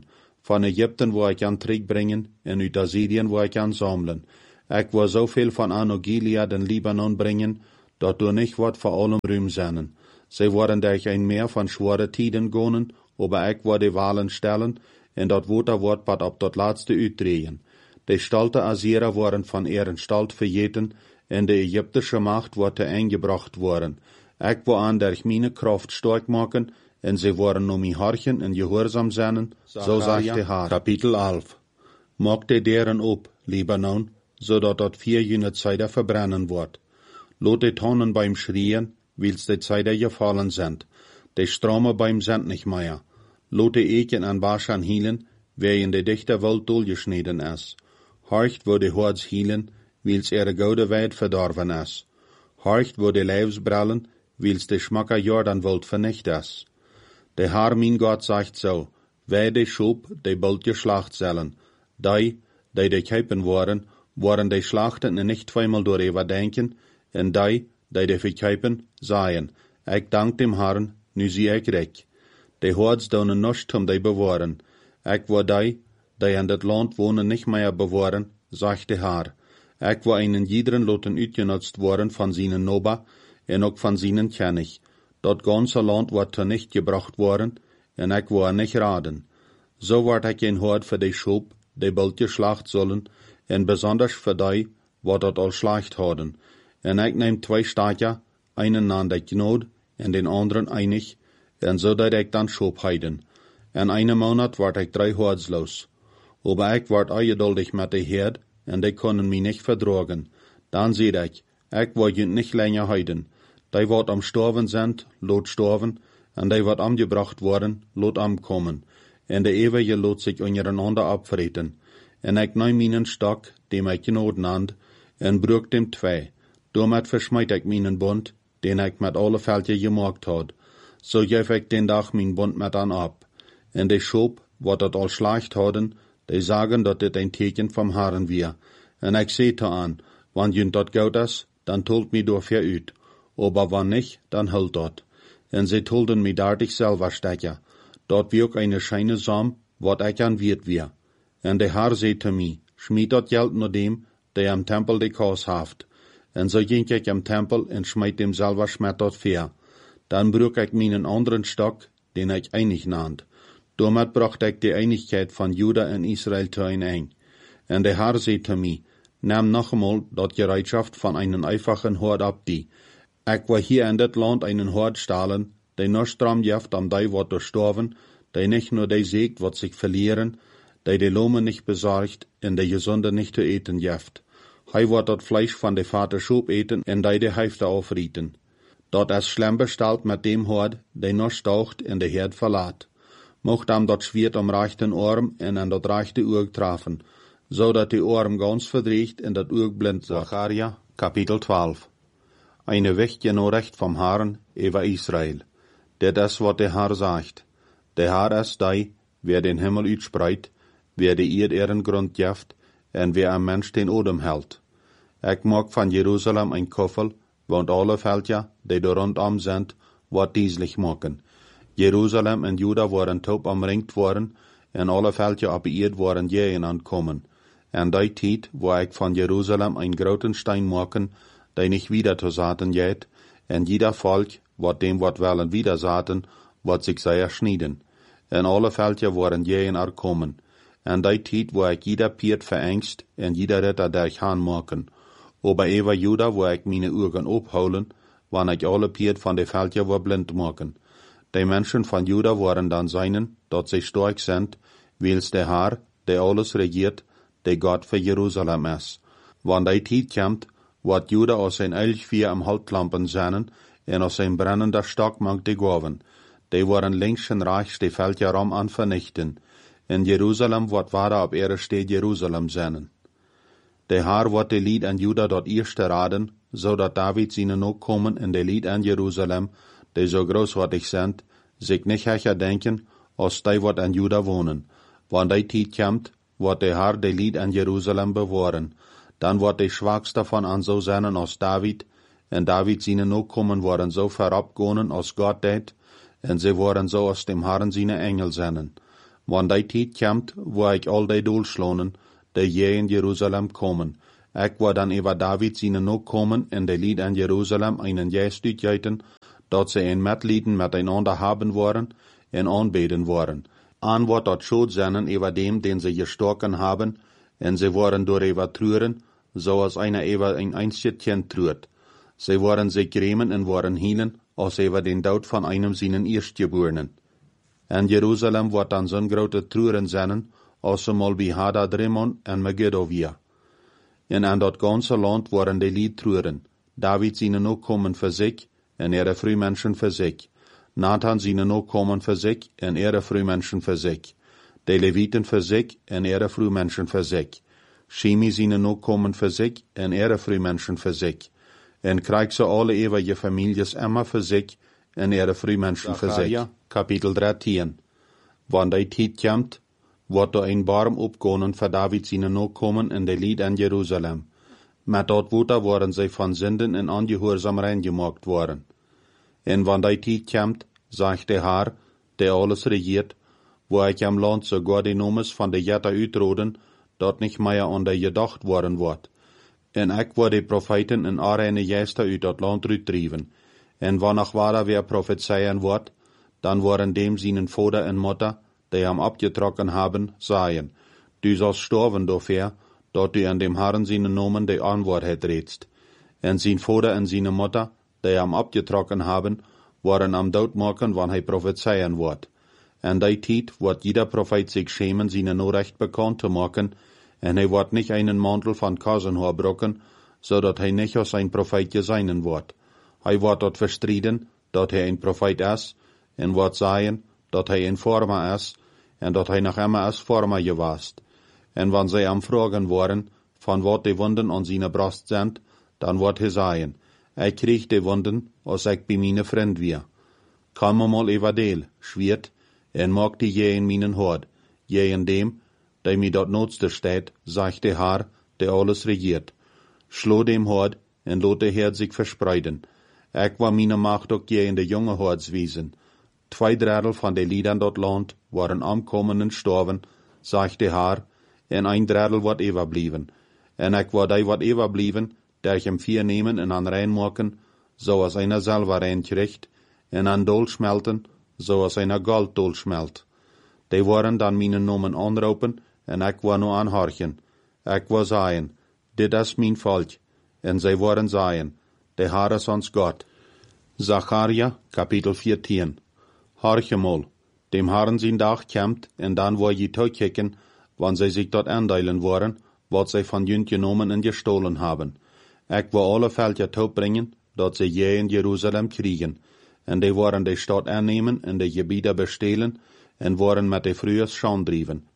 Van Ägypten wo ik aan terugbrengen, en uit Assyrien wo ik aan samelen. Ik wil zoveel van aan o Gilead en Libanon brengen, dat du nicht wat voor allem ruim zijn. Zij worden durch een meer van schwere tijden gonen, aber ik wil de walen stellen, en dat woord wordt wat op dat laatste uitdrehen. De stalte Assyrer worden van ihren Stalt vergeten, en de Ägyptische Macht wordt eingebracht worden. Ik wil aan durch meine Kraft stark maken, en ze worden om mij horchen en gehoorzaam zijn, zo zegt de Heer. Kapitel elf. Maak de deren op, Libanon, zodat dat vier jene Zeiten verbrennen wordt. Lot de tonnen beim Schrien, wils de Zeiten gefallen sind. De Strome beim sind nicht mehr. Lot de Eken an Baschan hielen, wer in de dichte Welt durchgeschnitten ist. Horcht wo de Hords hielen, wils ihre goude Weid verdorven is. Horcht wo de Leibsbrallen, wils de Schmacker Jordanwald vernicht is. De Herr mein Gott sagt so, wij de Schub, de bald geschlacht zullen. Die, die de Kuipen waren, waren de Schlachten en nicht zweimal door überdenken, en die, die de verkuipen, seien, ik dank dem Herrn, nu zie ik recht. De Hords doen nichts um die bewahren. Ik wil die, die in dat Land wohnen, nicht mehr bewahren, sagt de Herr. Ik wil einen jiederen loten uitgenutzt worden van seinen Noba, en ook van seinen König. Dat ganze Land wordt zunicht gebracht worden, en ik wil nicht raden. So wordt ik een Hord voor de Schub, die bald geschlacht zullen, en besonders voor die, wat dat al schlacht hadden. En ik neem twee Stadje, einen aan de Knood, en den anderen einig, en so dat ik dan Schub heiden. En een Monat word ik drei Hords los. Aber ik word ungeduldig met de Herd, en die kunnen mij nicht verdragen. Dan zie ik, ik wil je nicht länger heiden. Die wat am Storven sind, lot storven, en die wat amgebracht worden, lot amkommen. En de eeuwige lot sich untereinander abvreten. En ik neem mijn stok, dem ik genood nand, en bruk dem twee. Daarmet versmijt ik mijn bond, den ik met alle veldje gemaakt had. So geef ik den dag mijn bond met aan ab. En de Schub, wat dat al schlacht hadden, die sagen dat dit een teken vom Herrn wir. En ik zete aan, wanneer jent dat goud is, dan tolt mij door ver uit. Aber wann nicht, dann halt dort. En sie tulden mi dartig selber stecken. Dort wirk eine scheine Sam, wat ich an wird wir. En de Herr sete mi, schmied dat Geld nur dem, der am Tempel de Kaus haft. En so ging ich am Tempel en schmeid dem selber schmet dort fair. Dann brück ich meinen anderen Stock, den ich einig nannt. Damit bracht ich die Einigkeit von Juda en Israel tein ein. En de Herr sete mi, nahm noch einmal dat Gereitschaft von einen einfachen Hort ab die. Ik wil hier in dit land einen Hort stalen, die noch stram jeft am die wat gestorven, die nicht nur die sägt wat sich verlieren, die die Lohme nicht besorgt, en die Gesunde nicht zu eten jeft. Hij wordt dat Fleisch van de Vater Schub eten, en die de Hälfte aufrieten. Dat is schlimm bestalt met dem Hort, die noch staucht en de Herd verlaat. Mocht am dat Schwert am rechten Arm en an dat rechte Oog treffen, so dat die Arm ganz verdreht en dat Oog blind wordt. Zacharia, Kapitel twaalf. Eine Weg genau recht vom Herrn über Israel. Dit is wat der Herr sagt. Der Herr ist die, wer den Himmel uitspreit, wer die Erd ihren Grund jeft, en wer am Mensch den Odem hält. Ik mag van Jerusalem ein Koffel, want alle Veldja, die da rondom sind, wat dieslich maken. Jerusalem en Juda waren taub omringt worden, en alle Veldja op de Erd waren jähen ankommen. En die tijd, wo ik van Jerusalem ein groten Stein maken, die nicht wieder zu saaten jet, en jeder Volk, wat dem wat willen wieder saaten, wat sich sei erschnieden. En alle Veldja waren jähen erkommen. En die tijd, wo ik jeder Piert verengst, en jeder Ritter durch Haan maken. Aber über Juda, wo ik meine Augen opholen, wann ik alle Piert van de Veldja wo blind maken. Die Menschen von Juda waren dann seinen, dat sie stark sind, wils der Herr, der alles regiert, der Gott für Jerusalem ist. Wann die tijd kommt, wat Juda aus zijn elch vier am Haltklampen zijn, en aus zijn brennender Stock mag de gaven. Die waren links en rechts de Veldja rom an vernichten. In Jerusalem wat ware op ihre steed Jerusalem zijn. De Herr wat de Lied an Juda dort eerste raden, zodat David seine nog komen in de Lied an Jerusalem, die so großartig sind, sich nicht hecher denken, als die wat an Juda wohnen. Wann die tijd kommt, wat de Herr de Lied an Jerusalem bewahren. Dann wird de schwachste von an so seinen als David, en David seine Nachkommen waren so verabgonen als Gott det, en sie waren so aus dem Herrn seine Engel seinen. Wann die tijd komt, wo ik al die doelslonen, die je in Jeruzalem komen. Ik wou dan über David zijn nog komen en de lied in Jeruzalem einen juist uitjuiten, dat ze een medlieden miteinander haben worden en aanbeden worden. An wordt dat schuld zijn über dem, den ze gestorken haben, en ze worden door über trüren, zoals einer über ein einstje trürt. Ze worden zich grämen en worden hielen, als über den Dood van einem seinen Erstgeborenen. En Jerusalem wordt dan zo'n grote trüren zijn, als ze mal bij Hadadrimmon en Megiddo weer. En aan dat ganze land worden de lied trüren. David zijn nog komen voor zich, en ihre Frühmenschen für sich. Nathan zijn nog komen für sich, en ihre Frühmenschen für sich. De Leviten für sich, en ihre Frühmenschen für sich. Shimi zijn nog komen für sich, en ihre Frühmenschen für sich. En krijgt ze alle eeuwige families immer für sich, en ihre Frühmenschen für sich. Kapitel dreizehn. Wann die tijd komt, wordt er een barm opkomen voor David zijn nog komen in de lied in Jeruzalem. Met dat water worden zij van zinden en ongehoorzaam reingemaakt worden. En wanneer die tijd komt, zegt de Heer, der alles regiert, wo ik am land sogar de nomes van de Jetta uitroden, dat niet meer aan de gedacht worden wordt. En ik word de profeten en arene Geister uit dat land uitdrijven. En wanneer waar weer prophezeien wordt, dan worden dem zijn vader en moeder, die hem abgetrokken hebben, zeggen, du sollst sterven dafür, dat du an dem Herrn seine Nomen de Antwoord redst. En zijn vader en zijn moeder, die hem abgetrokken hebben, worden am dood maken, wanneer hij prophezeien wordt. En die tijd wordt jeder profeet zich schämen, zijn Nachricht bekannt te maken, en hij wordt niet einen mantel van Kasenhaar brokken, zodat hij niet als een profeetje zijn wordt. Hij wordt dat verstriden, dat hij een profeet is, en wordt zeggen, dat hij een vormer is, en dat hij nog immer als vormer geweest. En wanneer zij am vragen worden, van wat de wunden aan zijn brust zijn, dan wordt hij zeggen, ik kreeg de wunden, als ik bij mijn vriend weer. Kom me mal over deel, schwiert, en maak die je in mijn hart, je in dem, die mij dat noodste staat, zegt de Heer, der alles regiert. Slo dem hart, en laat de Heer zich verspreiden. Ik wil mijn macht ook je in de jonge harts wezen. Twee derdel van de lieden dat land waren omkomen en sterven, zegt de Heer, en een derdel wordt overblijven. En ik wil die wat overblijven, der ik hem vier nemen en aan rein maken, zoals einer selber rein kriegt, en aan dol smelten, zoals einer gold dol smelt. Die worden dan mijn nomen aanroepen, en ik wil nu aanhorchen. Ik wil zeggen, dit is mijn volk, en zij worden zeggen, de Heer is ons God. Zacharia, kapitel veertien. Horche mal, dem Herrn zijn dag komt, en dan wil je toekijken, wanneer zij zich dat aandelen worden, wat zij van junt genomen en gestohlen hebben. Ik wil alle veldje toebrengen, dat zij je in Jeruzalem kriegen, en die worden de stad aannemen en de gebieden bestelen, en worden met de vrues schaandrieven.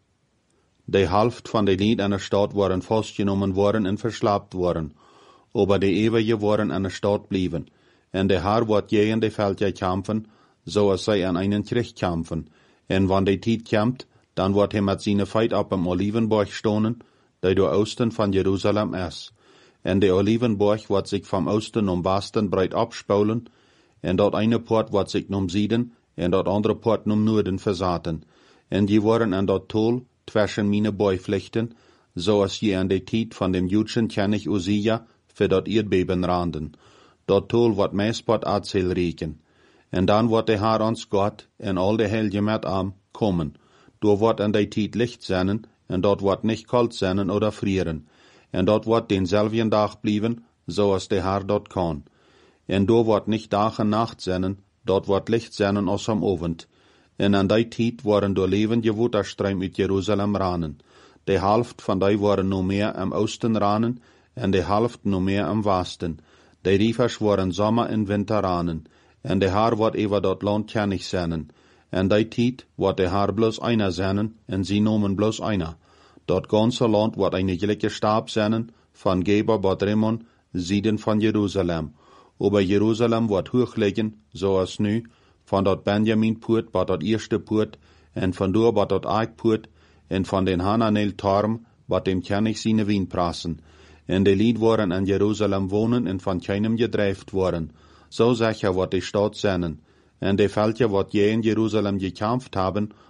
De helft van de lied aan de stad worden vastgenomen worden en verslaapt worden, aber de eeuwige worden aan de stad blijven, en de Heer wordt je in de veldje kampen, zoals zij aan einen Krieg kämpfen. En wanneer de tijd komt, dan wordt hij met zijn feit op een Olivenborg stonen, die door oosten van Jeruzalem is. En de Olivenborg wordt zich van oosten om westen breed opspulen, en dat ene poort wordt zich om zuiden, en dat andere poort om noorden verzaten. En die worden aan dat tol tussen mijn boyvlechten, zoals je aan de tijd van dem Judschen König Usia für dat Erdbeben randen. Dat tol wordt meespot erzähl reken. En dan wordt de Heer ons God en al de Heilige met am komen. Door wordt aan die tijd licht zijn, en dat wordt niet kalt zijn oder frieren. En dat wordt denzelfden dag blijven, zoals de Heer dat kan. En door wordt niet dag en nacht zijn, dat wordt licht zijn als am Abend. En aan die tijd worden door levende waterstruim uit Jeruzalem ranen. De helft van die worden no meer am oosten ranen, en de helft no meer am westen. De rivers worden zomer en winter ranen. En de Heer wordt over dat land kennig zijn. En die tijd wordt de Heer bloos einer zijn, en sie nomen bloos einer. Dat ganze land wordt een gelijke staab zijn, van Geber tot Rimmon, Zieden van Jeruzalem. Aber Jeruzalem wordt hoog liggen, zoals nu, van dat Benjamin-poort tot dat eerste poort, en van door tot dat Eikpoort, en van den Hananel-Torm, wat dem kennig zijn wien prassen. En de lied worden in Jeruzalem wonen, en van keinem gedrijft worden. So sicher wird die Stadt sein, en de veldje wat je in Jeruzalem gekämpft haben,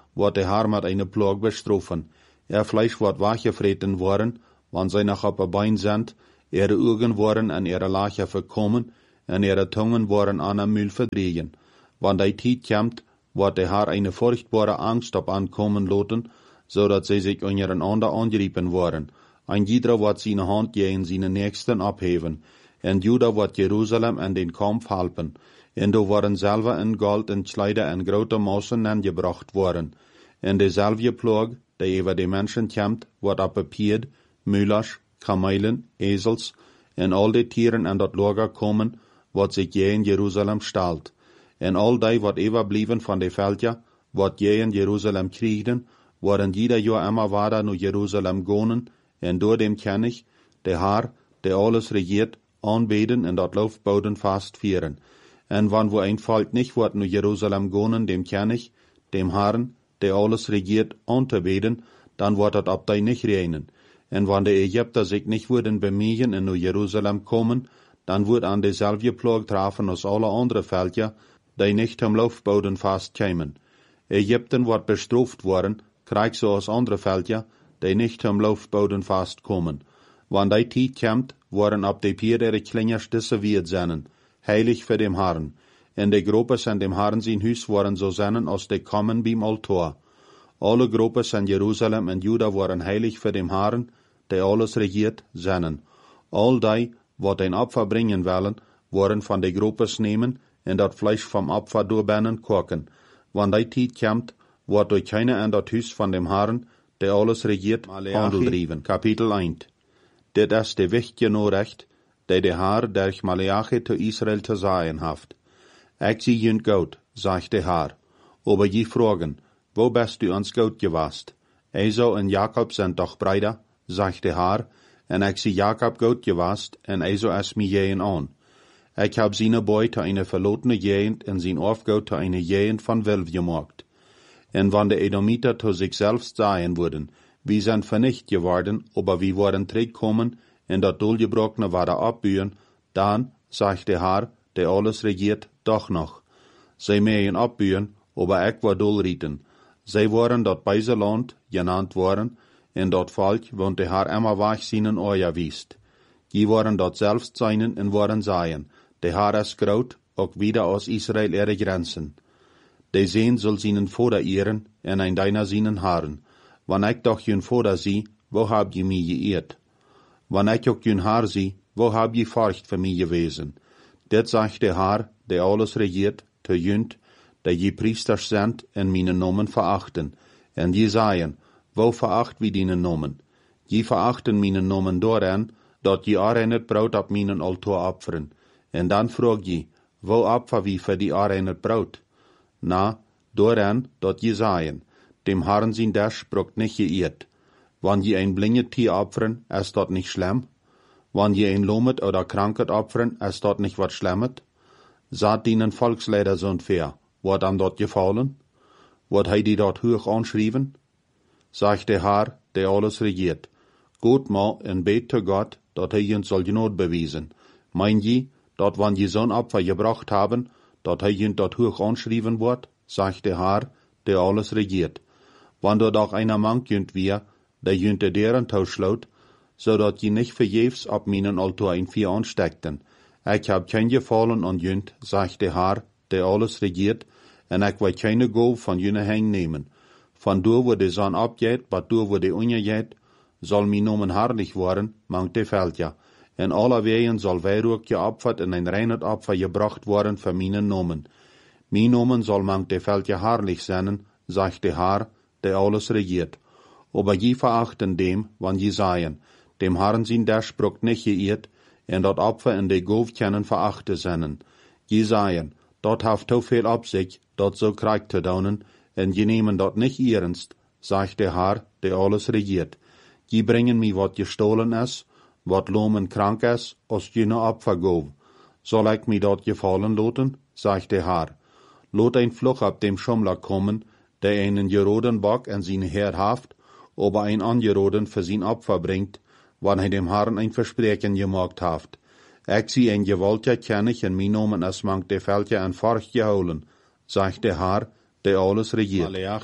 wordt de haar met eine ploeg bestroffen. Er Fleisch wordt weggevreten worden, wanneer zij nog op een bein zijn, ihre ogen worden en ihre lachen verkommen, en ihre tongen worden aan een muil verdregen. Wanneer die tijd komt, wordt de haar eine furchtbare angst op aankomen laten, zodat zij zich ondereinander angrijpen worden. En jeder wordt zijn hand tegen zijn nächsten opheven, en Juda wordt Jeruzalem en den Kampf helpen, en do worden selber in Gold en Kleider en grote Massen aangebracht worden. En dezelfde ploeg, die over de mensen komt, wordt op papier, muilers, kamelen, ezels, en al die tieren en dat lager komen, wat zich je in Jeruzalem stelt. En al die wat overblijven van de veldje, wat je in Jeruzalem krijgen, worden jeder jaar immer weiter naar Jeruzalem gaan, en door dem ken ik, de Haar, der alles regiert, aanbeden en dat loofboden vastvieren. En wanneer wo ein Volk nicht wordt naar Jeruzalem gaan, dem ken ik, dem Herrn, der alles regiert, aanbeden, dan wordt het op die nicht reinen. En wanneer de Egypter zich nicht worden bemühen en naar Jeruzalem komen, dan wordt aan dezelfde ploeg treffen als alle andere veldje, die nicht am loofboden vastkomen. Egypten wordt bestraft worden, krijgt zoals andere veldje, die nicht am loofboden vastkomen. Wanneer die tijd komt, worden op de pier ihre klingers disserviert zijn, heilig voor dem Herrn. En de gropes en dem Herrn zijn huis worden zo zijn als de kommen beim altaar. Alle gropes in Jeruzalem en Juda worden heilig voor dem Herrn, die alles regiert, zijn. Al die, wat een Opfer brengen willen, worden van de gropes nemen en dat Fleisch vom Opfer doorbennen koken. Wanneer die tijd komt, wordt door keiner in dat huis van dem Herrn, die alles regiert, handel drijven. Kapitel één. Dit is de wichtige Nachricht, die de Herr durch Malachi zu Israel zu sagen haft. Ich zie jünd gut, sagt der Herr, aber je fragen, wo bist du uns gut gewast? Esau und Jakob sind doch Brüder, sagt der Herr, en ich zie Jakob gut gewast, en Esau ist mir jähen an. Ich hab seine Boy zu eine verlotene Gegend en sein Aufgaut zu eine Gegend von Wilf gemacht. En wann de Edomiter zu sich selbst sagen würden, wir sind vernicht geworden, aber wir waren zurückgekommen, en dat Dolgebrochene war da abbühen, dann, sagt der Herr, der alles regiert, doch noch. Sie mähen abbühen, aber ich war Dolrieten. Sie waren dort beise Land genannt worden, en dort Volk, wont der Herr immer wach seinen Euer wiest. Die waren dort selbst seinen en waren seien, der Herr ist groot, auch wieder aus Israel ihre Grenzen. De Sehn soll seinen Vater ehren, en ein deiner seinen Haaren. Wann ich doch jün Vater sie, wo hab je mich geehrt? Wann ich auch jün Haar sie, wo hab je Furcht für mich gewesen? Dit sagt der Herr, der alles regiert, te jünd, der je Priesters sind, en meine Nomen verachten. En je sagen, wo veracht wie die Nomen? Je verachten meine Nomen doorheen, dat je arennet Braut op mijn altaar opferen. En dan vroeg je, wo opfer wie für die arennet Braut? Na, doorheen, dat je sagen, dem Herrn sein Dash brokt nicht geirrt. Wann je ein blinget Tier opfern, ist dort nicht schlimm? Wann je ein lomet oder kranket opfern, ist dort nicht wat schlimmet? Saht dienen Volksleider so fair, wat am dort gefallen? Wat hei die dort hoch anschrieben? Sagt der Herr, der alles regiert. Gut mal en bet zu Gott, dat hei jünd soll Not bewiesen. Mein je, dat wann je so'n Opfer gebracht haben, dat hei jünd dort hoch anschrieben wird, sagt der Herr, der alles regiert. Wann dort auch einer Mank jünd wir, der jünd der deren tauschlaut, so dat je nicht verjefs ab meinen Altar ein Vier ansteckten. Ich hab kein Gefallen an jünd, sagt der Herr, der alles regiert, en ich will keine Go von jüne Heng nehmen. Von du, wo die Sonne abgeht, bat du, wo die untergeht, soll mi Nomen herrlich worden, mangt de Feldja. En aller Wehen soll Weihrug geopfert en ein reinet Opfer gebracht worden für meinen Nomen. Mi Nomen soll mangt de Feldja herrlich sein, sagt der Herr, der alles regiert. Aber je verachten dem, wann je seien, dem Herrn sin Dash brokt nicht geirrt, en dat Opfer in de Gov kennen verachte sennen. Je seien, dort haft to viel ab sich, dort so Krieg te daunen, en je nemen dat nicht ernst, sagt der Herr, der alles regiert. Je bringen mi wat gestohlen is, wat lomen krank is, als jene Opfer gov. Soll ich mi dort gefallen loten, sagt der Herr. Lot ein Fluch ab dem Schummler kommen, der einen geroden Bock en sein Herr haft, aber ein angeroden für sein Opfer bringt, wann er dem Herrn ein Versprechen gemacht haft. Ich sie ein gewaltiger König en mein Nomen es mangt de Feldje en Furcht geholen, sagt der Herr, der alles regiert. Malachi,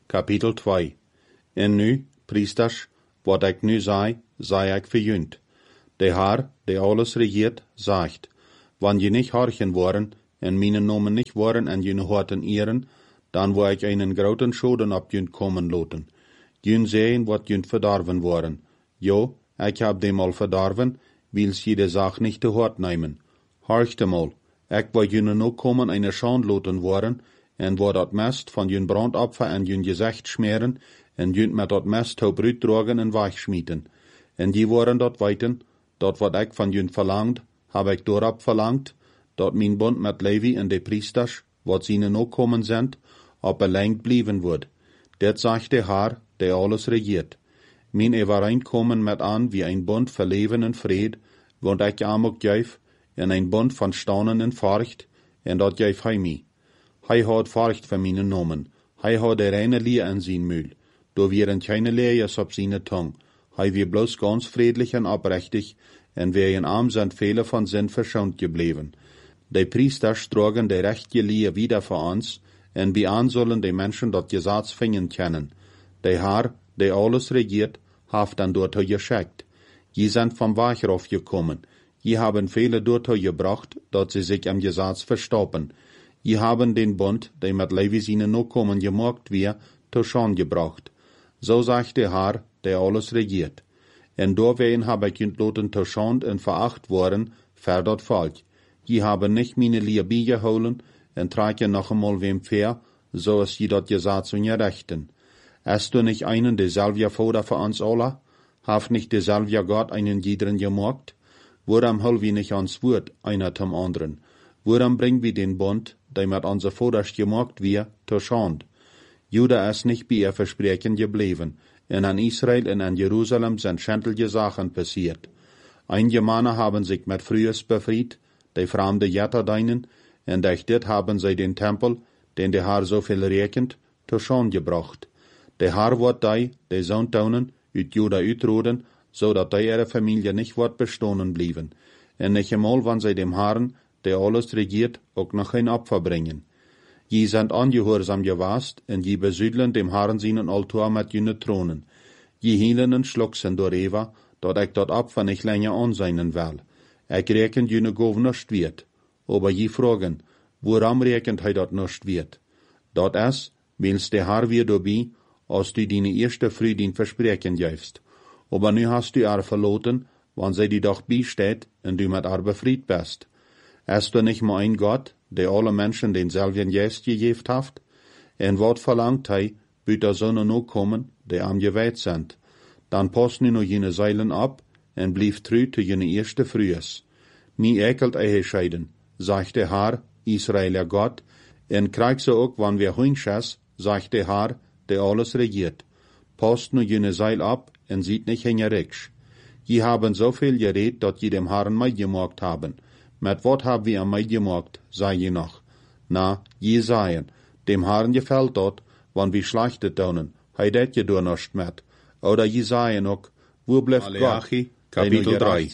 kapitel twee. En nu, priesters, wat ik nu zei, zei ik verjunt. De Haar, die alles regiert, zegt, wanneer je niet horchen worden, en mijn nomen niet worden en jullie horten eren, dan wil ik einen groten schoden op jullie komen laten. Jullie zeggen wat jullie verdorven worden. Jo, ik heb dem al verdorven, wils je de zaak niet te hort nemen. Horcht hem al, ik wil jullie ook komen eine schande laten worden, en wil dat mest van jullie brandopfer en jullie gezicht smeren, en jullie met dat mest op uitdragen en wegschmieten. En die worden dat weten, dat wat ik van jullie verlangd, heb ik doorop verlangd, dat mijn bond met Levi en de priesters, wat zienen ook komen zijn, op belenkt blijven wordt. Dit zegt de Haar, die alles regiert. Mijn overeenkomen met aan wie een bond voor leven en vrede, want ik am ook juif, en een bond van staunen en furcht, en dat juif hij mij. Hij houdt furcht voor mijn nomen. Hij houdt de reine leer in zijn muil. Door wieren keine leers op zijn tong. Hij wie bloos ganz friedlich en oprechtig, en wie in arm zijn vele van zin verschoond gebleven. De priesters drogen de rechte leer wieder voor ons, en bij aan zullen de mensen dat Gesetz vingen kennen. De Haar, die alles regiert, heeft dan dorthin geschickt. Je zijn van Wacher afgekommen. Je haben vele dorthin gebracht, dat ze zich am Gesetz verstoppen. Je haben den Bund, die met Levi zijn Nachkommen gemacht weer, zur Schande gebracht. So sagt de Haar, die alles regiert. En doorwegen heb ik jullie laten zur Schande en veracht worden, voor dat volk. Je haben nicht meine Leer bijgehouden, en tragen noch einmal wem fair, so is je dat Gesetz ungerechten. Hast du nicht einen derselbe Vater für uns alle? Haft nicht derselbe Gott einen jederen gemacht? Woran hol wir nicht ans Wort, einer zum anderen? Woran bringen wir den Bund, der mit unser Vaters gemacht wir, zur Schande? Juda ist nicht bei ihr Versprechen geblieben, und an Israel und an Jerusalem sind schändliche Sachen passiert. Einige Männer haben sich mit Frühes befreit, die fremde Jätter deinen, und durch dit haben sie den Tempel, den der Herr so viel rekent, zur Schande gebracht. Der Herr wird die, die Sohn taunen, uit Juda uitroden, so dat die ihre Familie nicht wird bestohlen blieben. Und nicht einmal, wenn sie dem Herrn, der alles regiert, auch noch ein Opfer bringen. Je sind angehorsam gewast, und je besüdlen dem Herrn seinen Altar mit jene Thronen. Je hielen en schlucksen door Eva, dat ik dat Opfer nicht länger anseinen will. Ik reken jene gov nicht wird. Aber je fragen, woran rekent hij dat nicht wird? Dat is, wils der Herr wir dabei, als du deine erste Früh den Versprechen gibst. Aber nu hast du er verloten, wann sie die doch beisteht, und du mit er befried bist. Ist du nicht mal ein Gott, der alle Menschen denselben Geist gegeben hat? En wat verlangt hij, büt der Sonne noch kommen, die am geweiht sind? Dann passt nu noch jene Seilen ab, en blieb treu zu jene erste Frühes. Mi ekelt ehe scheiden, sagt der Herr, Israeler Gott, en krieg so ook, wann wir hunches, sagt der Herr, der alles regiert. Passt nu jene Seil ab, en sieht nicht hingericks. Je haben so viel geredet, dat je dem Herrn meid gemacht haben. Mit wat hab wir am meid gemacht, sei je noch. Na, je seien, dem Herrn gefällt dort, wann wir schlechtet tun, hei det je do nicht mit. Oder je seien ook, wo bleibt Gott? Kapitel drei.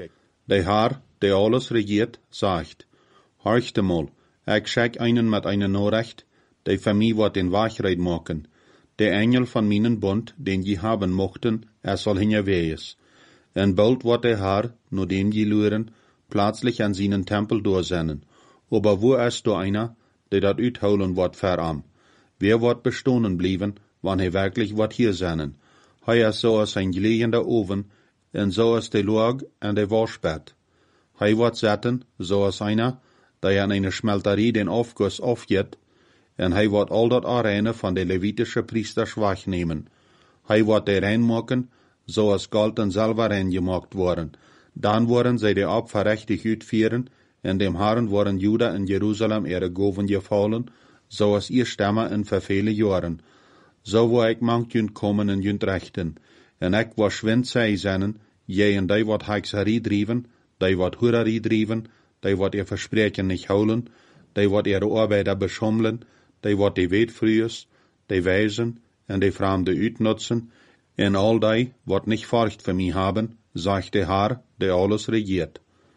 Der Herr, der alles regiert, sagt, horchte mal, ich schick einen mit einer Nachricht, der für mich wird den Wachreid machen. Der Engel von meinen Bund, den je haben mochten, er soll hingewees. En bald wird der Herr, nur dem je luren, plötzlich an seinen Tempel durchsenden. Aber wo ist da einer, der dat uitholen wird für am? Wer wird bestohlen blieben, wann er wirklich wird hier senden? Hij ist so als ein gelegender Oven, en so als der Log en der Waschbett. Hij wird zetten, so als einer, der an eine Schmelterie den Aufguss aufgeht, en hij wird all dat Arene von der levitische Priesters wegnehmen. Hij wird der reinmachen, so als Gold und Silber reingemacht worden. Dann worden sie die Opfer richtig uitführen, en dem Herrn worden Juda und Jerusalem ihre Goven gefallen, so als ihr Stämme in für viele Jahren. So wo ich manch jünd kommen en jünd rechten, en ik was schwind zij zennen, je en die wat hekserie driven, die wat hurerie driven, die wat ihr Versprechen nicht holen, die wat ihre Arbeiter beschummeln, die wat die Wetfrühes, die Weisen en die Fremde uitnutzen, en all die wat nicht Furcht für mich haben, sagt der Herr, der alles regiert.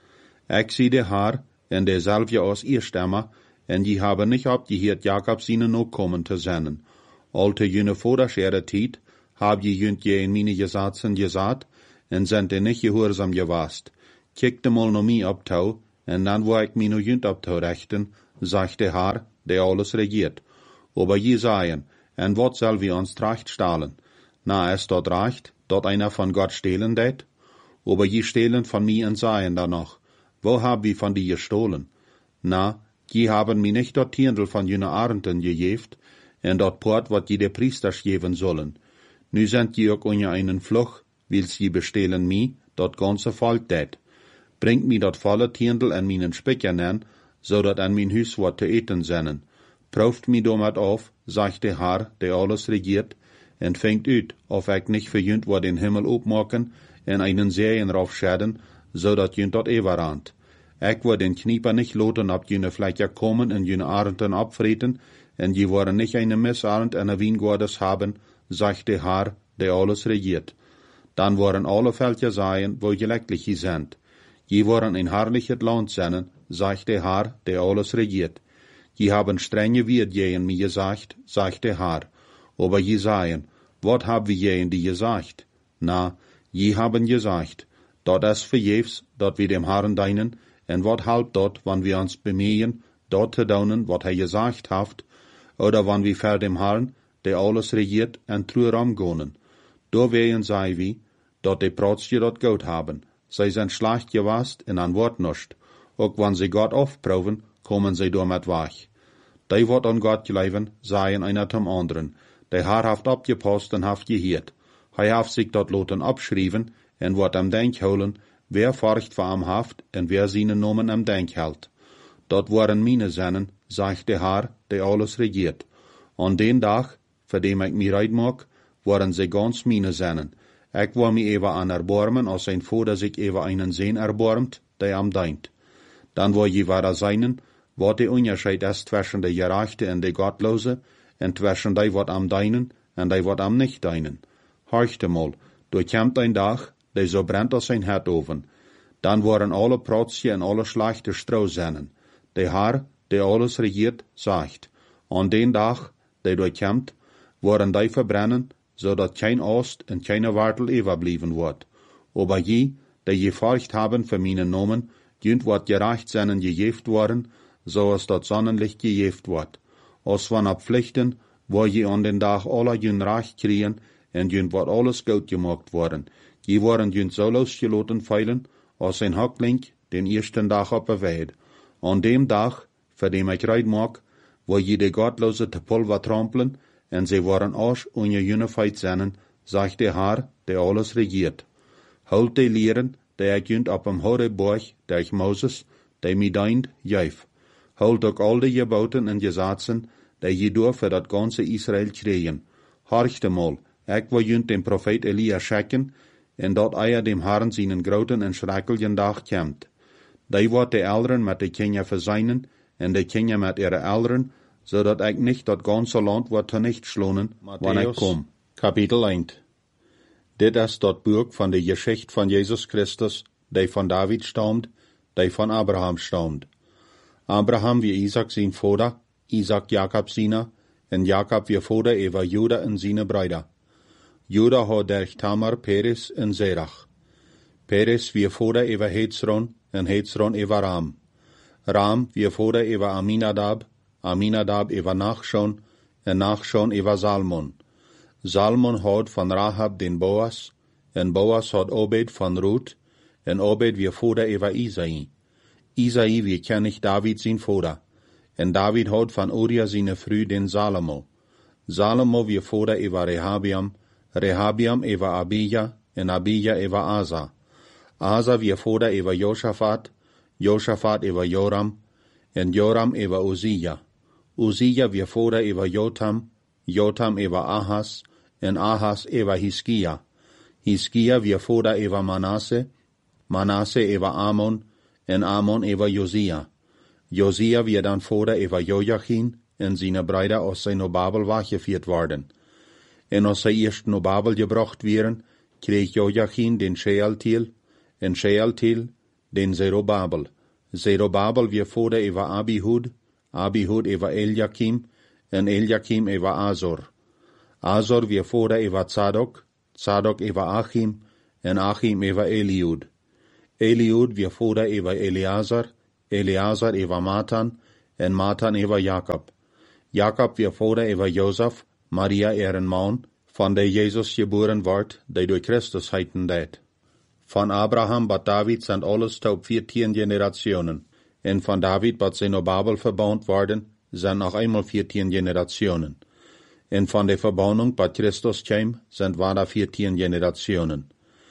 Ich sie der Herr, en derselbe aus ihr Stamme, en die haben nicht abgehört, Jakob seine Nachkommen zu senden. Alte jüne Voders ihre Tiet, hab je jünt je in meine Gesatzen gesagt, en sind de nicht gehorsam gewast. Kiekte mal no mi abtau, en dan wo ik mi no jünt abtau rechten, sagt der Herr, der alles regiert. Aber je seien, en wat soll wir uns tracht stahlen? Na, es dort reicht, dort einer von Gott stehlen det? Aber je stehlen von mi en seien danach. Wo hab wir von die gestohlen? Na, je haben mi nicht dort Tiendel von jüne Arenten gejeft, en dort Port wat je de Priesters geben sollen. Nu sind je ook unja einen Fluch, wils je bestehlen mi, dort ganze Volk det. Bringt mi dort volle Tiendel en minen Spickern an, so dat an min Hüs wat te eten sennen. Prüft mi domat auf, sagt der Herr, der alles regiert, en fängt ut, of ik nicht für jünt wat den Himmel opmaken, en einen Serien raufschäden, so dat jünt dort ewerand. Ik word den Knieper nicht loten ab jüne Flecker kommen en jüne Arenten abfreten, en je worden nicht eine Missarend en a Wiengordes haben, sagt der Herr, der alles regiert. Dann worden alle Völker sein, wo gelecklich je sind. Je worden ein herrliches Land sein, sagt der Herr, der alles regiert. Je haben strenge Wirt je in mir gesagt, sagt der Herr. Aber je seien, wat hab wir je in die gesagt? Na, je haben gesagt, dort es verjefs, dort wir dem Herrn deinen, en wat halb dort, wann wir uns bemühen, dort zu daunen, wat er gesagt haft, oder wann wir vor dem Herrn, der alles regiert, en truer amgonen. Do wehen sei wie, dort de Protstje dort gut haben. Sie sind schlecht gewast en an Wort nicht. Auch wann sie Gott aufproben, kommen sie damit wach. Die wat an Gott gleiben, seien einer zum anderen. Der Herr haft abgepasst en haft gehiert. Hij haft sich dort loten abschrieben, en wat am Denk holen, wer forcht vor am haft, en wer seine Nomen am Denk hält. Dort waren meine Sennen, sagt der Herr, der alles regiert. An den Tag, für dem ich mir reid mag, waren sie ganz meine Sennen. Ich war mir ewa an erbarmen, als ein Vater sich ewa einen Sehn erbarmt, der am deint. Dann war je wahrer seinen, wat der Unterschied ist zwischen der Gerechte und der Gottlose, und zwischen die wat am deinen, und die wat am nicht deinen. Horchte mal, durchkämmt ein Tag, der so brennt als ein Herdofen. Dann waren alle Protzje und alle schlechte Strohsennen. Der Herr, der alles regiert, sagt, an den Tag, der durchkämmt, waren die verbrennen, so dat kein Ost und keine Wartel überblieben wird. Aber je, die je forcht haben für meine Nomen, jünt wat gerecht seinen gejeft worden, so es dat Sonnenlicht gejeft wird. Als van ab Pflichten, wo je an den Tag alle jün recht kriegen, en jünt wat alles gut gemacht worden. Je waren jünt so losgeloten feilen, als ein Hackling den ersten Tag op der Weid. An dem Tag, für dem ich reid mag, wo je de Gottlose te Pulver trampeln, en sie waren aus und je unified sennen, sagt der Herr, der alles regiert. Holt die Lehren, der ich jünt op dem Horeborg, der ich Moses, der mi deint, jeif. Holt ook al die Geboten en Gesetzen, der je door für dat ganze Israel kriegen. Horchte mal, ich wo jünt den Prophet Elia schicken, en dat eier dem Herrn seinen groten en schrecklichen Dag kämmt. Die wordt de Elderen met de Kinder verseinen, en de Kinder met ihre Elderen, so dat ich nicht dat ganze Land wird nicht schlonen, wann ich komm. Kapitel eins. Dit ist dat Buch von der Geschichte von Jesus Christus, die von David stammt, die von Abraham stammt. Abraham wie Isaac sein Vater, Isaac Jakob seiner, en Jakob wie Vater über Juda en seine Brüder. Juda hat durch Tamar, Peres en Zerach. Peres wie Vater über Hezron, en Hezron über Ram. Ram wie Vater über Aminadab, Aminadab über Nachschon, en Nachschon über Salmon. Salmon hat von Rahab den Boas, en Boas hat Obed von Ruth, en Obed wie Vater über Isai. Isai wie König David sein Vater, en David hat von Uriah seine Früh den Salomo. Salomo wie Vater über Rehabiam, Rehabiam über Abija, en Abija über Asa. Asa wie Vater über Josaphat, Josaphat über Joram, en Joram über Uzziah. Uzziah wie Vater über Jotam, Jotam über Ahas, en Ahas über Hiskia. Hiskia wie Vater über Manasse, Manasse über Amon, en Amon über Josia. Josia wie dann Vater über Joachim, en seine Brüder aus seiner Babel wachgeführt worden. En als sie erst no Babel gebracht wären, krieg Joachim den Shealtiel, en Shealtiel den Zerubabel. Zerubabel wie Vater über Abihud, Abihud über Eliakim, en Eliakim über Azor. Azor wie vader over Zadok, Zadok over Achim, en Achim over Eliud. Eliud wie vader over Eleazar, Eleazar over Matan, en Matan over Jacob. Jacob wie vader over Josef, Maria eren man, van de Jezus geboren wordt, die door Christus heiten deed. Van Abraham bat David zijn alles tot veertien generationen, en van David bat zijn Babel verbouwd worden, zijn nog eenmaal veertien generationen. En van de verbouwing bat Christus kwam, zijn waarda veertien generationen.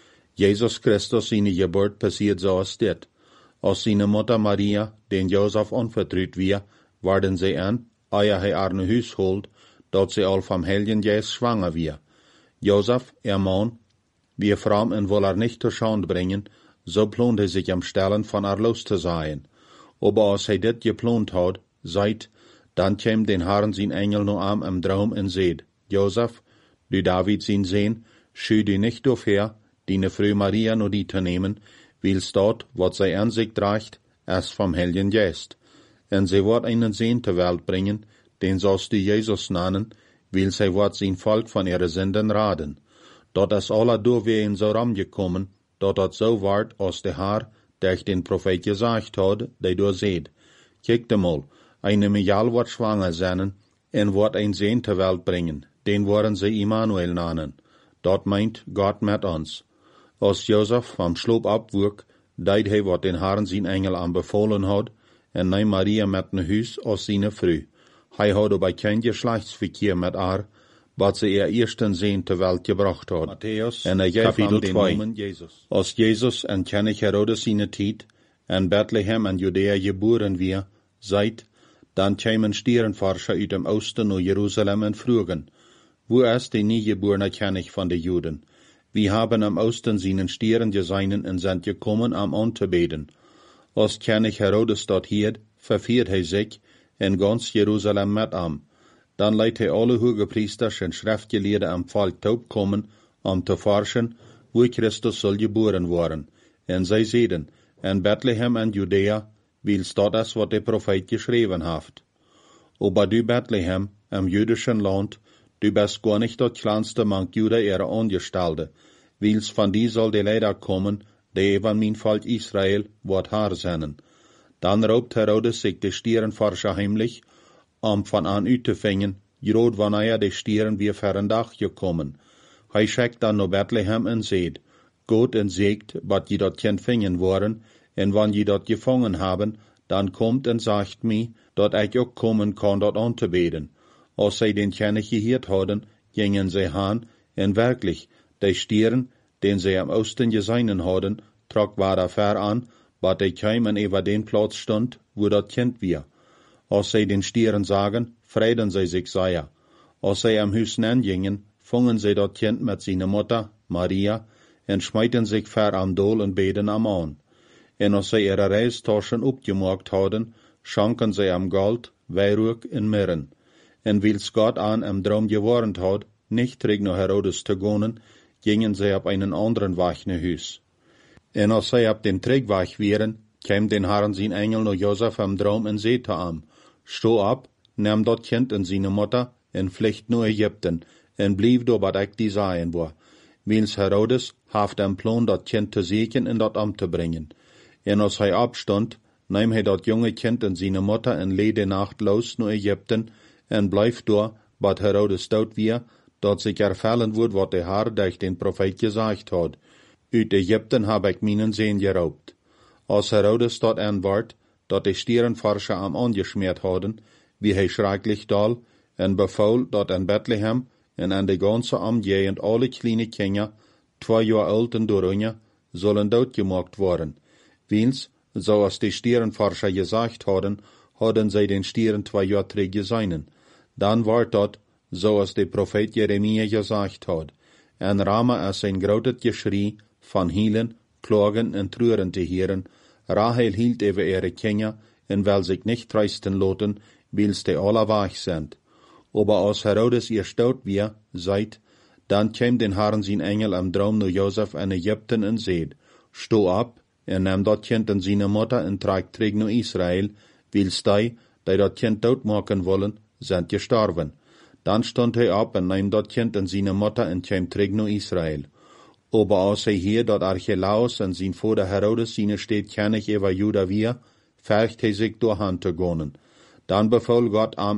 Jezus Christus zijn geboorte passiert zoals dit. Als zijn moeder Maria, den Jozef onvertrouwd wie, worden zij aan, eer hij haar naar huis holt, dat zij al van Heiligen Geest schwanger wie. Jozef, ihr man, wie fram en wil haar nicht zur Schande brengen, so plant hij sich am Stellen von haar los te zijn. Aber als hij dit geplant had, seit, dan kwam den Herrn zijn Engel nu am im Traum en zeid, Jozef, du David zijn Sehn, schü du nicht doorher, die Frau Maria nur die te nemen, wils dort, wat zij aan zich draagt, es vom Heiligen Geest. En zij wordt einen Sehn ter Welt brengen, den sollst du Jesus nennen, wils hij wordt zijn Volk von ihre Sünden raden. Dat is alle doorween zo ram gekommen, dat dat zo wordt als de Herr, der den Prophet gesagt had, die door zeed. Kijk de mal, eine Mejal wordt schwanger zijn, en wordt een Sehn ter Welt brengen, den worden ze Immanuel nennen. Dat meint Gott met ons. Als Jozef vom Sloop abwurk, deed hij wat den Herrn zijn Engel aanbevolen had, en neem Maria met naar huis als zijn vrouw. Hij had aber kein Geschlechtsverkehr mit haar, wat ze ihr ersten Sehn ter Welt gebracht had. Matthäus, en er gaf hem den Namen Jesus. Als Jesus en König Herodes seine Tijd, en Bethlehem en Judäa geboren wir, seit, dann kämen Stierenforscher uit dem Osten naar Jerusalem en frugen, wo ist der nie geborene König von den Juden? Wir haben am Osten seinen Stieren geseinen und sind gekommen, am anzubeten. Als König Herodes dort hielt, verfiert hij sich in ganz Jerusalem mit am. Dann leidt hij alle Hogepriesters en Schriftgelehrten am Volk taub kommen, um zu forschen, wo Christus soll geboren worden. En zij zeiden, in Bethlehem en Judäa, wils dat is wat de Prophet geschreven heeft. Aber du Bethlehem, im jüdischen Land, du bist gar nicht das kleinste Mank Juda ihre Angestellte, wils von die soll die Leider kommen, die von mein Volk Israel wird Haar sennen. Dann raubt Herodes sich die Stierenforscher heimlich, um von an uit te vingen, groot wanneer de stieren weer ver dag gekommen. Hij schickt dan naar Bethlehem en zeid, Gott en zegt, wat je dat kind vingen worden, en wann je dat gevangen haben, dan komt en sagt mij, dat ik ook komen kan dat aan te beden. Als zij den König gehiert hadden, gingen zij aan, en werkelijk, de stieren, den zij am Osten geseinen hadden, trok waar ver an, wat de kwamen over den Platz stond, wo dat kind wir. Als zij den Stieren sagen, freiden zij sich sehr. Als zij am Huis gingen, fangen zij dat kind met seine Mutter, Maria, en schmeiten sich ver am Dol en beden am aan. En als zij ihre Reistaschen opgemaakt hadden, schanken zij am Gold, Weihrauch en Mirren. En wils Gott an am Traum gewarnt had, nicht terug naar Herodes te gaan, gingen zij op einen anderen Weg naar huis. En als zij op den Trägweg wären, kwam den Herrn zijn Engel naar Josef am Traum en zei te hem, Sto ab, neem dat kind en seine Mutter, en vlucht naar Egypten, en blieb door wat ik die zeggen wil. Wils Herodes heeft een plan dat kind te zeken en dat am te brengen. En als hij opstond, neem hij dat jonge kind en seine Mutter en leed de nacht los naar Egypten, en blijft door, wat Herodes dood weer, dat zich ervallen wordt wat de Herr durch den Prophet gezegd had. Uit Egypten heb ik mijn Sehn geraubt. Als Herodes dat aanwaard, dat de Stierenforscher am angeschmiert hadden, wie hij schrecklich dal, en befaul dat in Bethlehem en in de ganze Umgegend alle kleine Kinder, twee jaar oud en doorunja, zullen doodgemaakt worden. Wils, zoals de Stierenforscher gesagt hadden, hadden zij den Stieren twee jaar terug geseinen. Dan wordt dat, zoals de Prophet Jeremia gesagt had, en Rama is een groot geschrie van hielen, klagen en treuren te heren. Rahel hielt over ihre Kinder en wil sich nicht trösten lassen, wils die alle wach sind. Aber als Herodes ihr stout wir, seid, dann käm den Herrn sein Engel am Traum naar Josef in Ägypten en zeid, Sto ab, en neem dat kind en seine Mutter en trag terug naar Israel, wils die, die dat kind doodmaken wollen, sind gestorben. Dan stond hij op en nam dat kind en zijn moeder en kwam terug naar Israël. Aber als hij hier dat Archelaus en zijn vader Herodes zijn steed kennig over Juda weer, vergt hij zich door hand te gaan. Dan beval Gott am